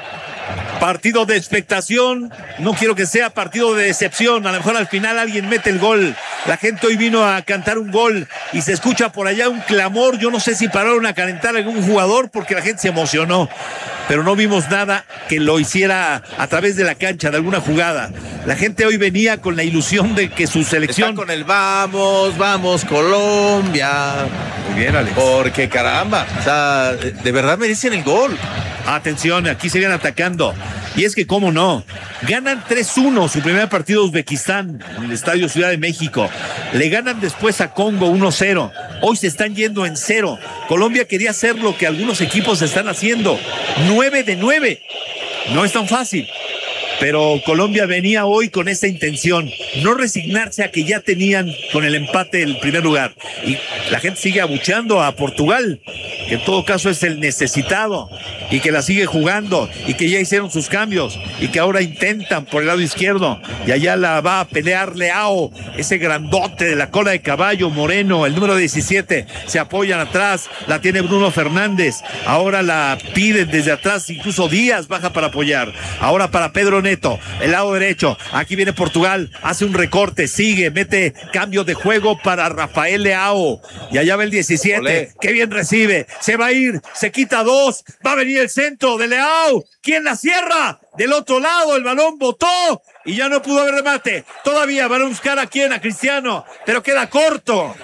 Partido de expectación, no quiero que sea partido de decepción, a lo mejor al final alguien mete el gol, la gente hoy vino a cantar un gol y se escucha por allá un clamor, yo no sé si pararon a calentar a algún jugador porque la gente se emocionó, pero no vimos nada que lo hiciera a través de la cancha, de alguna jugada. La gente hoy venía con la ilusión de que su selección... Está con el vamos, vamos Colombia. Muy bien, Alex. Porque caramba, o sea, de verdad merecen el gol. Atención, aquí siguen atacando. Y es que, ¿cómo no? Ganan tres uno su primer partido a Uzbekistán en el Estadio Ciudad de México. Le ganan después a Congo uno cero. Hoy se están yendo en cero. Colombia quería hacer lo que algunos equipos están haciendo. nueve de nueve. No es tan fácil. Pero Colombia venía hoy con esta intención, no resignarse a que ya tenían con el empate el primer lugar. Y la gente sigue abucheando a Portugal, que en todo caso es el necesitado, y que la sigue jugando, y que ya hicieron sus cambios, y que ahora intentan por el lado izquierdo, y allá la va a pelear Leao, ese grandote de la cola de caballo, moreno, el número diecisiete, se apoyan atrás, la tiene Bruno Fernández, ahora la piden desde atrás, incluso Díaz baja para apoyar, ahora para Pedro Neto, el lado derecho, aquí viene Portugal, hace un recorte, sigue, mete cambio de juego para Rafael Leao, y allá va el diecisiete, Olé. Qué bien recibe, se va a ir, se quita dos, va a venir el centro de Leao, ¿quién la cierra? Del otro lado, el balón botó, y ya no pudo haber remate, todavía van a buscar a quién, a Cristiano, pero queda corto.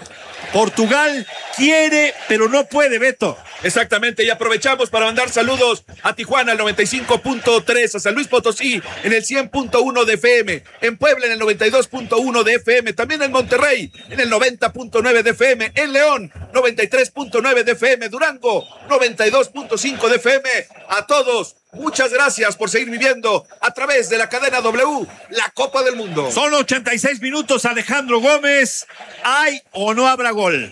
Portugal quiere, pero no puede, Beto. Exactamente, y aprovechamos para mandar saludos a Tijuana al noventa y cinco punto tres, a San Luis Potosí en el cien punto uno de F M, en Puebla en el noventa y dos punto uno de F M, también en Monterrey en el noventa punto nueve de F M, en León noventa y tres punto nueve de F M, Durango noventa y dos punto cinco de F M. A todos, muchas gracias por seguir viviendo a través de la cadena W, la Copa del Mundo. Son ochenta y seis minutos, Alejandro Gómez. ¿Hay o no habrá gol?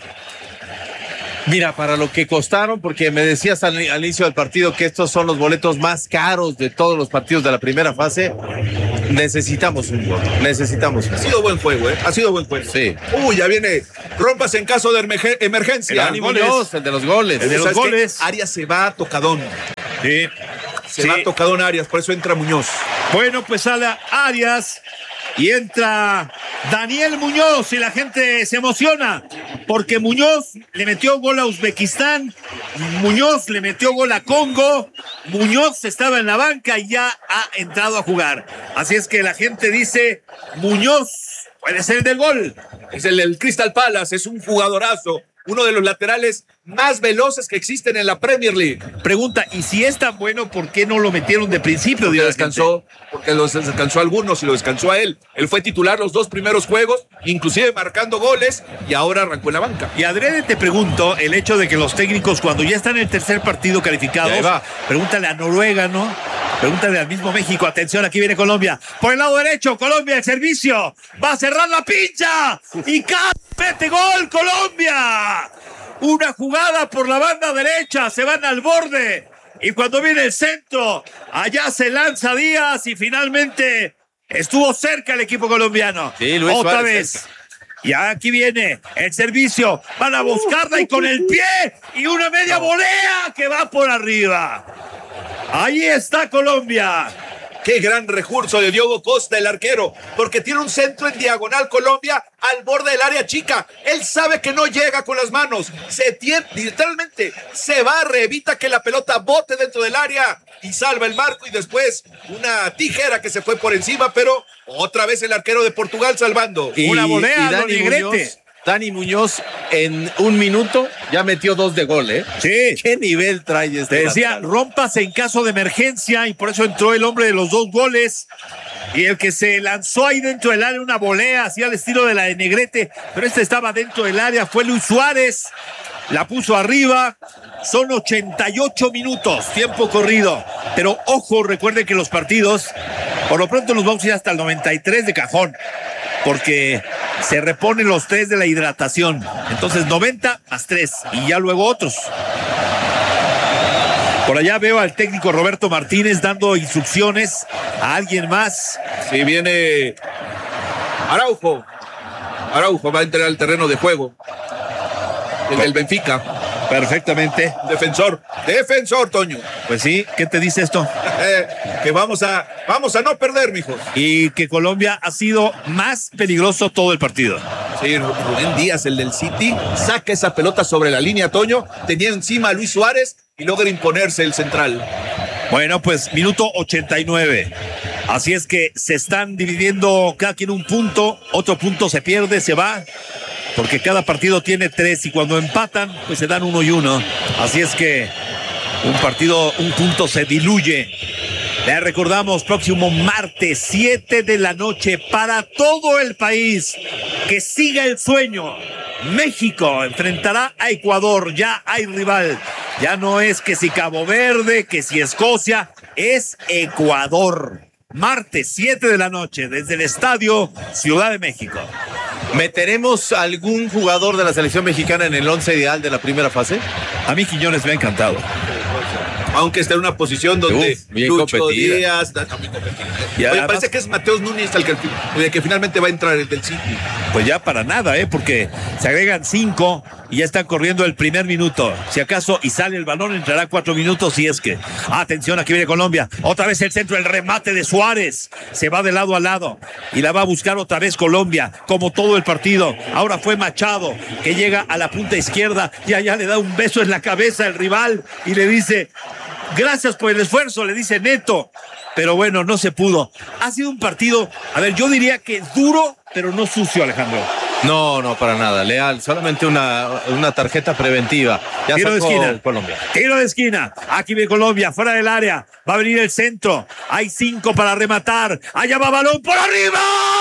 Mira, para lo que costaron, porque me decías al, al inicio del partido que estos son los boletos más caros de todos los partidos de la primera fase, necesitamos un gol, necesitamos un gol. Ha sido buen juego, ¿eh? Ha sido buen juego. Sí. Uy, ya viene rompas en caso de emerge- emergencia. Dani Muñoz, el de los goles. El de los goles. Arias se va a tocadón. Sí. Se Sí. va a tocadón Arias, por eso entra Muñoz. Bueno, pues sale Arias y entra Daniel Muñoz y la gente se emociona porque Muñoz le metió gol a Uzbekistán, Muñoz le metió gol a Congo, Muñoz estaba en la banca y ya ha entrado a jugar. Así es que la gente dice, Muñoz puede ser el del gol. Es el del Crystal Palace, es un jugadorazo, uno de los laterales más veloces que existen en la Premier League. Pregunta, ¿y si es tan bueno, por qué no lo metieron de principio? Porque Dios, descansó, porque los descansó a algunos y lo descansó a él. Él fue titular los dos primeros juegos, inclusive marcando goles, y ahora arrancó en la banca. Y adrede te pregunto, el hecho de que los técnicos cuando ya están en el tercer partido calificados, Ya va. pregúntale a Noruega, ¿no? Pregúntale al mismo México, atención, aquí viene Colombia. Por el lado derecho, Colombia, el servicio, va a cerrar la pincha, y ¡ca! ¡Mete gol, Colombia! Una jugada por la banda derecha, se van al borde, y cuando viene el centro, allá se lanza Díaz, y finalmente estuvo cerca el equipo colombiano. Sí, Luis Otra Suárez vez. cerca. Y aquí viene el servicio, van a buscarla y con el pie y una media volea que va por arriba. Ahí está Colombia. Qué gran recurso de Diogo Costa, el arquero, porque tiene un centro en diagonal Colombia al borde del área chica. Él sabe que no llega con las manos, se tiene, literalmente se barre, evita que la pelota bote dentro del área y salva el marco, y después una tijera que se fue por encima, pero otra vez el arquero de Portugal salvando. Y, Una volea, y Dani Don Negrete. Muñoz, Dani Muñoz en un minuto ya metió dos de gol, ¿eh? Sí. ¿Qué nivel trae este? Te decía, rompas en caso de emergencia, y por eso entró el hombre de los dos goles. Y el que se lanzó ahí dentro del área, una volea, así al estilo de la de Negrete, pero este estaba dentro del área, fue Luis Suárez, la puso arriba. Son ochenta y ocho minutos, tiempo corrido. Pero ojo, recuerden que los partidos, por lo pronto nos vamos a ir hasta el noventa y tres de cajón, porque se reponen los tres de la hidratación. Entonces noventa más tres y ya luego otros. Por allá veo al técnico Roberto Martínez dando instrucciones a alguien más. Si viene Araujo, Araujo va a entrar al terreno de juego. El del Benfica. Perfectamente. Defensor, defensor, Toño. Pues sí, ¿qué te dice esto? Eh, que vamos a, vamos a no perder, mijos. Y que Colombia ha sido más peligroso todo el partido. Sí, Rubén Díaz, el del City, saca esa pelota sobre la línea, Toño. Tenía encima a Luis Suárez y logra imponerse el central. Bueno, pues minuto ochenta y nueve. Así es que se están dividiendo cada quien un punto, otro punto se pierde, se va, porque cada partido tiene tres y cuando empatan, pues se dan uno y uno. Así es que un partido, un punto se diluye. Le recordamos, próximo martes, siete de la noche, para todo el país, que siga el sueño. México enfrentará a Ecuador, ya hay rival. Ya no es que si Cabo Verde, que si Escocia, es Ecuador. Martes, siete de la noche, desde el Estadio Ciudad de México. ¿Meteremos algún jugador de la selección mexicana en el once ideal de la primera fase? A mí Quiñones me ha encantado. Aunque está en una posición donde Uf, bien Lucho competida. Díaz, no, no, bien competida. Y Oye, además- parece que es Mateus Núñez el que, el que finalmente va a entrar el del City. Pues ya para nada, ¿eh? Porque se agregan cinco y ya están corriendo el primer minuto. Si acaso y sale el balón, entrará cuatro minutos si es que. Atención, aquí viene Colombia. Otra vez el centro, el remate de Suárez. Se va de lado a lado y la va a buscar otra vez Colombia, como todo el partido. Ahora fue Machado, que llega a la punta izquierda y allá le da un beso en la cabeza al rival y le dice: gracias por el esfuerzo, le dice Neto. Pero bueno, no se pudo. Ha sido un partido, a ver, yo diría que duro, pero no sucio, Alejandro. No, no, para nada. Leal, solamente una, una tarjeta preventiva. Ya Tiro de sacó esquina. Colombia. Tiro de esquina. Aquí viene Colombia, fuera del área. Va a venir el centro. Hay cinco para rematar. Allá va balón por arriba.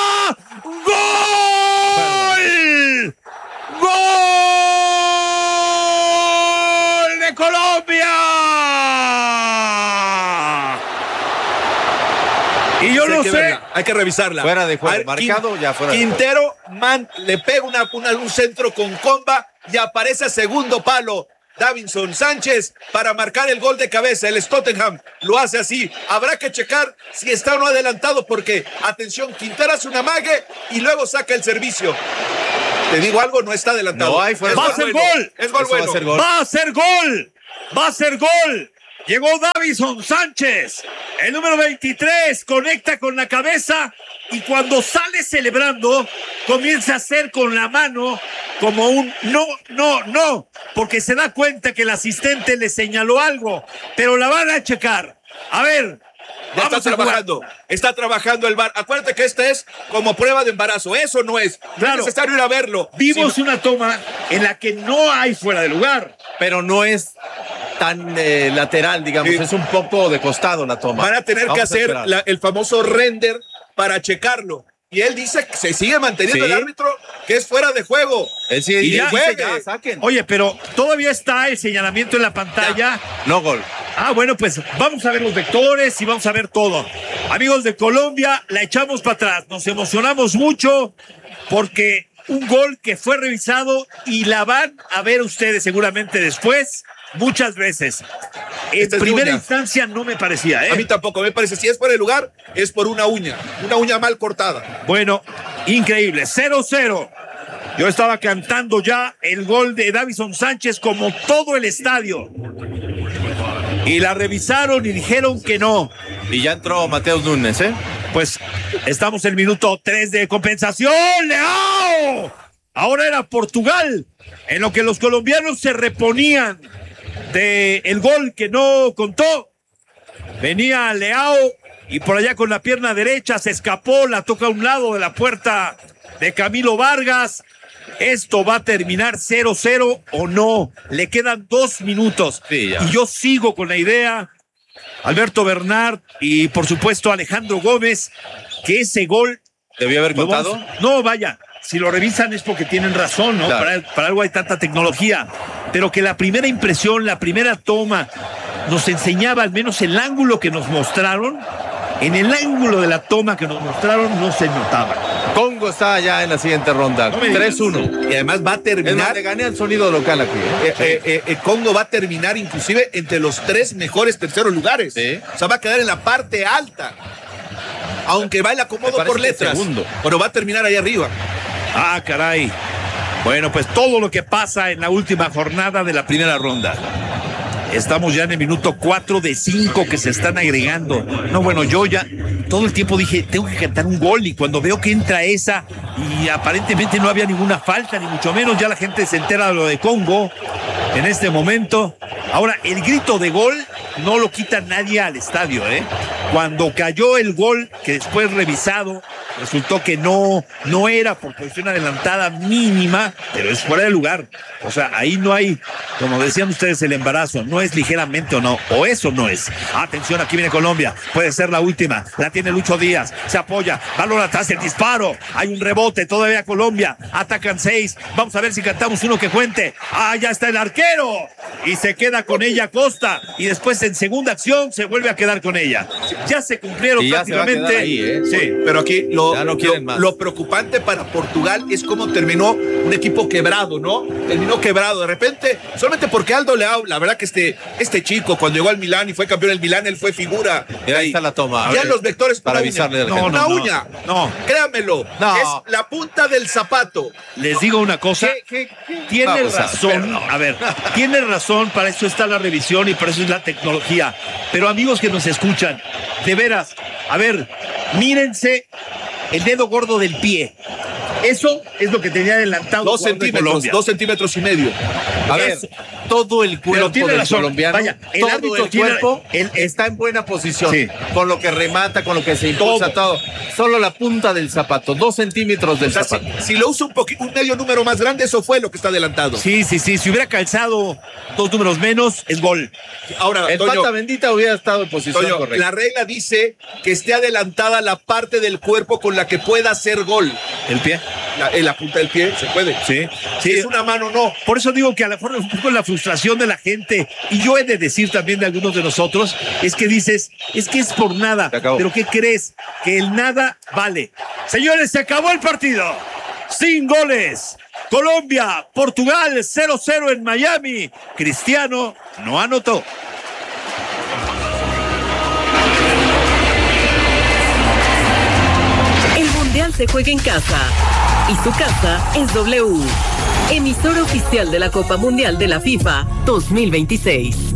¡Gol! ¡Gol de Colombia! Y yo Sí, no hay que sé. verla, hay que revisarla. Fuera de juego, A ver, marcado, Quin- ya fuera de Quintero, man, le pega una, una- un centro con comba y aparece a segundo palo. Davinson Sánchez para marcar el gol de cabeza. El Tottenham lo hace así. Habrá que checar si está o no adelantado porque, atención, Quintero hace una amague y luego saca el servicio. Te digo algo, no está adelantado. No hay fuera Es de Va a gol ser bueno, gol. Es gol Eso va a bueno. ser gol. Va a ser gol. Va a ser gol. Llegó Davinson Sánchez. El número veintitrés conecta con la cabeza y cuando sale celebrando comienza a hacer con la mano como un no, no, no, porque se da cuenta que el asistente le señaló algo, pero la van a checar. A ver, Ya está vamos a jugar. trabajando, está trabajando el V A R. Acuérdate que esta es como prueba de embarazo, eso no es. No Claro. es necesario ir a verlo. Vimos Sí, una toma en la que no hay fuera de lugar. Pero no es tan eh, lateral, digamos. Sí. Es un poco de costado la toma. van a tener Vamos que a hacer esperar. la- el famoso render para checarlo. Y él dice que se sigue manteniendo Sí. el árbitro que es fuera de juego. Él sí, Y él ya dice, juegue. ya, saquen. Oye, pero todavía está el señalamiento en la pantalla. No gol. Ah, bueno, pues vamos a ver los vectores y vamos a ver todo. Amigos de Colombia, la echamos para atrás. Nos emocionamos mucho porque un gol que fue revisado y la van a ver ustedes seguramente después, muchas veces. En Esta es de primera uña. instancia no me parecía, ¿eh? A mí tampoco me parece. Si es por el lugar, es por una uña. Una uña mal cortada. Bueno, increíble, cero cero. Yo estaba cantando ya el gol de Davinson Sánchez como todo el estadio. Y la revisaron y dijeron que no. Y ya entró Mateus Núñez, ¿eh? Pues estamos en el minuto tres de compensación. ¡Leao! Ahora era Portugal, en lo que los colombianos se reponían de el gol que no contó. Venía Leao y por allá con la pierna derecha se escapó, la toca a un lado de la puerta de Camilo Vargas. Esto va a terminar cero cero o no. Le quedan dos minutos. Sí, ya. Y yo sigo con la idea, Alberto Bernard y por supuesto Alejandro Gómez, que ese gol ¿Debió haber lo contado? vamos- No, vaya, si lo revisan es porque tienen razón, ¿no? Claro. Para, para algo hay tanta tecnología. Pero que la primera impresión, la primera toma, nos enseñaba al menos el ángulo que nos mostraron. En el ángulo de la toma que nos mostraron no se notaba. Congo está ya en la siguiente ronda. No me digas. tres uno. Y además va a Es más, terminar. le gané al sonido local aquí. ¿eh? Eh, eh, eh, eh, Congo va a terminar inclusive entre los tres mejores terceros lugares. Sí. O sea, va a quedar en la parte alta. Aunque va el Me acomodo parece por que letras. segundo. Pero va a terminar ahí arriba. Ah, caray. Bueno, pues todo lo que pasa en la última jornada de la primera ronda. Estamos ya en el minuto cuatro de cinco que se están agregando. No, bueno, yo ya todo el tiempo dije, tengo que cantar un gol y cuando veo que entra esa y aparentemente no había ninguna falta, ni mucho menos, ya la gente se entera de lo de Congo en este momento. Ahora, el grito de gol no lo quita nadie al estadio, ¿eh? Cuando cayó el gol, que después revisado, resultó que no, no era por posición adelantada mínima, pero es fuera de lugar. O sea, ahí no hay, como decían ustedes, el embarazo. No es ligeramente o no, o eso no es. Atención, aquí viene Colombia. Puede ser la última. La tiene Lucho Díaz. Se apoya. Balón atrás, el disparo. Hay un rebote. Todavía Colombia. Atacan seis. Vamos a ver si cantamos uno que cuente. Ah, ya está el arquero. Y se queda con ella Costa. Y después en segunda acción se vuelve a quedar con ella. Ya se cumplieron Y ya se va a prácticamente. quedar ahí, ¿eh? Sí. Pero aquí lo, Ya no quieren lo- más. lo preocupante para Portugal es cómo terminó un equipo quebrado, ¿no? Terminó quebrado. De repente, solamente porque Aldo Leao, la verdad que este, este chico, cuando llegó al Milán y fue campeón del Milán, él fue figura. Mira, ahí está la toma. Ya los vectores Para una avisarle uña. a la No, gente. una No, no, uña. no. Créamelo. No. Es la punta del zapato. Les digo una cosa. ¿Qué, qué, qué? Tiene Vamos a- razón, perdón. a ver, tiene razón, para eso está la revisión y para eso es la tecnología. Pero amigos que nos escuchan, de veras, a ver, mírense el dedo gordo del pie. Eso es lo que tenía adelantado. Dos centímetros, dos centímetros y medio. A ver, todo el cuerpo del razón. colombiano, Vaya, el todo árbitro el tiene- cuerpo el- está en buena posición, Sí. con lo que remata, con lo que se impulsa todo. Solo la punta del zapato, dos centímetros del O sea, si, zapato. si lo usa un poquito, un medio número más grande, eso fue lo que está adelantado. Sí, sí, sí. Si hubiera calzado dos números menos, es gol. Ahora, El Toño, pata bendita hubiera estado en posición Toño, correcta. la regla dice que esté adelantada la parte del cuerpo con la que pueda hacer gol. El pie. La, en la punta del pie se puede. Sí. Si Sí. es una mano, no. Por eso digo que a lo mejor un poco la frustración de la gente, y yo he de decir también de algunos de nosotros, es que dices, es que es por nada. Se acabó. Pero ¿qué crees? Que el nada vale. Señores, se acabó el partido. Sin goles. Colombia, Portugal, cero cero en Miami. Cristiano no anotó. El Mundial se juega en casa y su casa es W. Emisora oficial de la Copa Mundial de la FIFA dos mil veintiséis.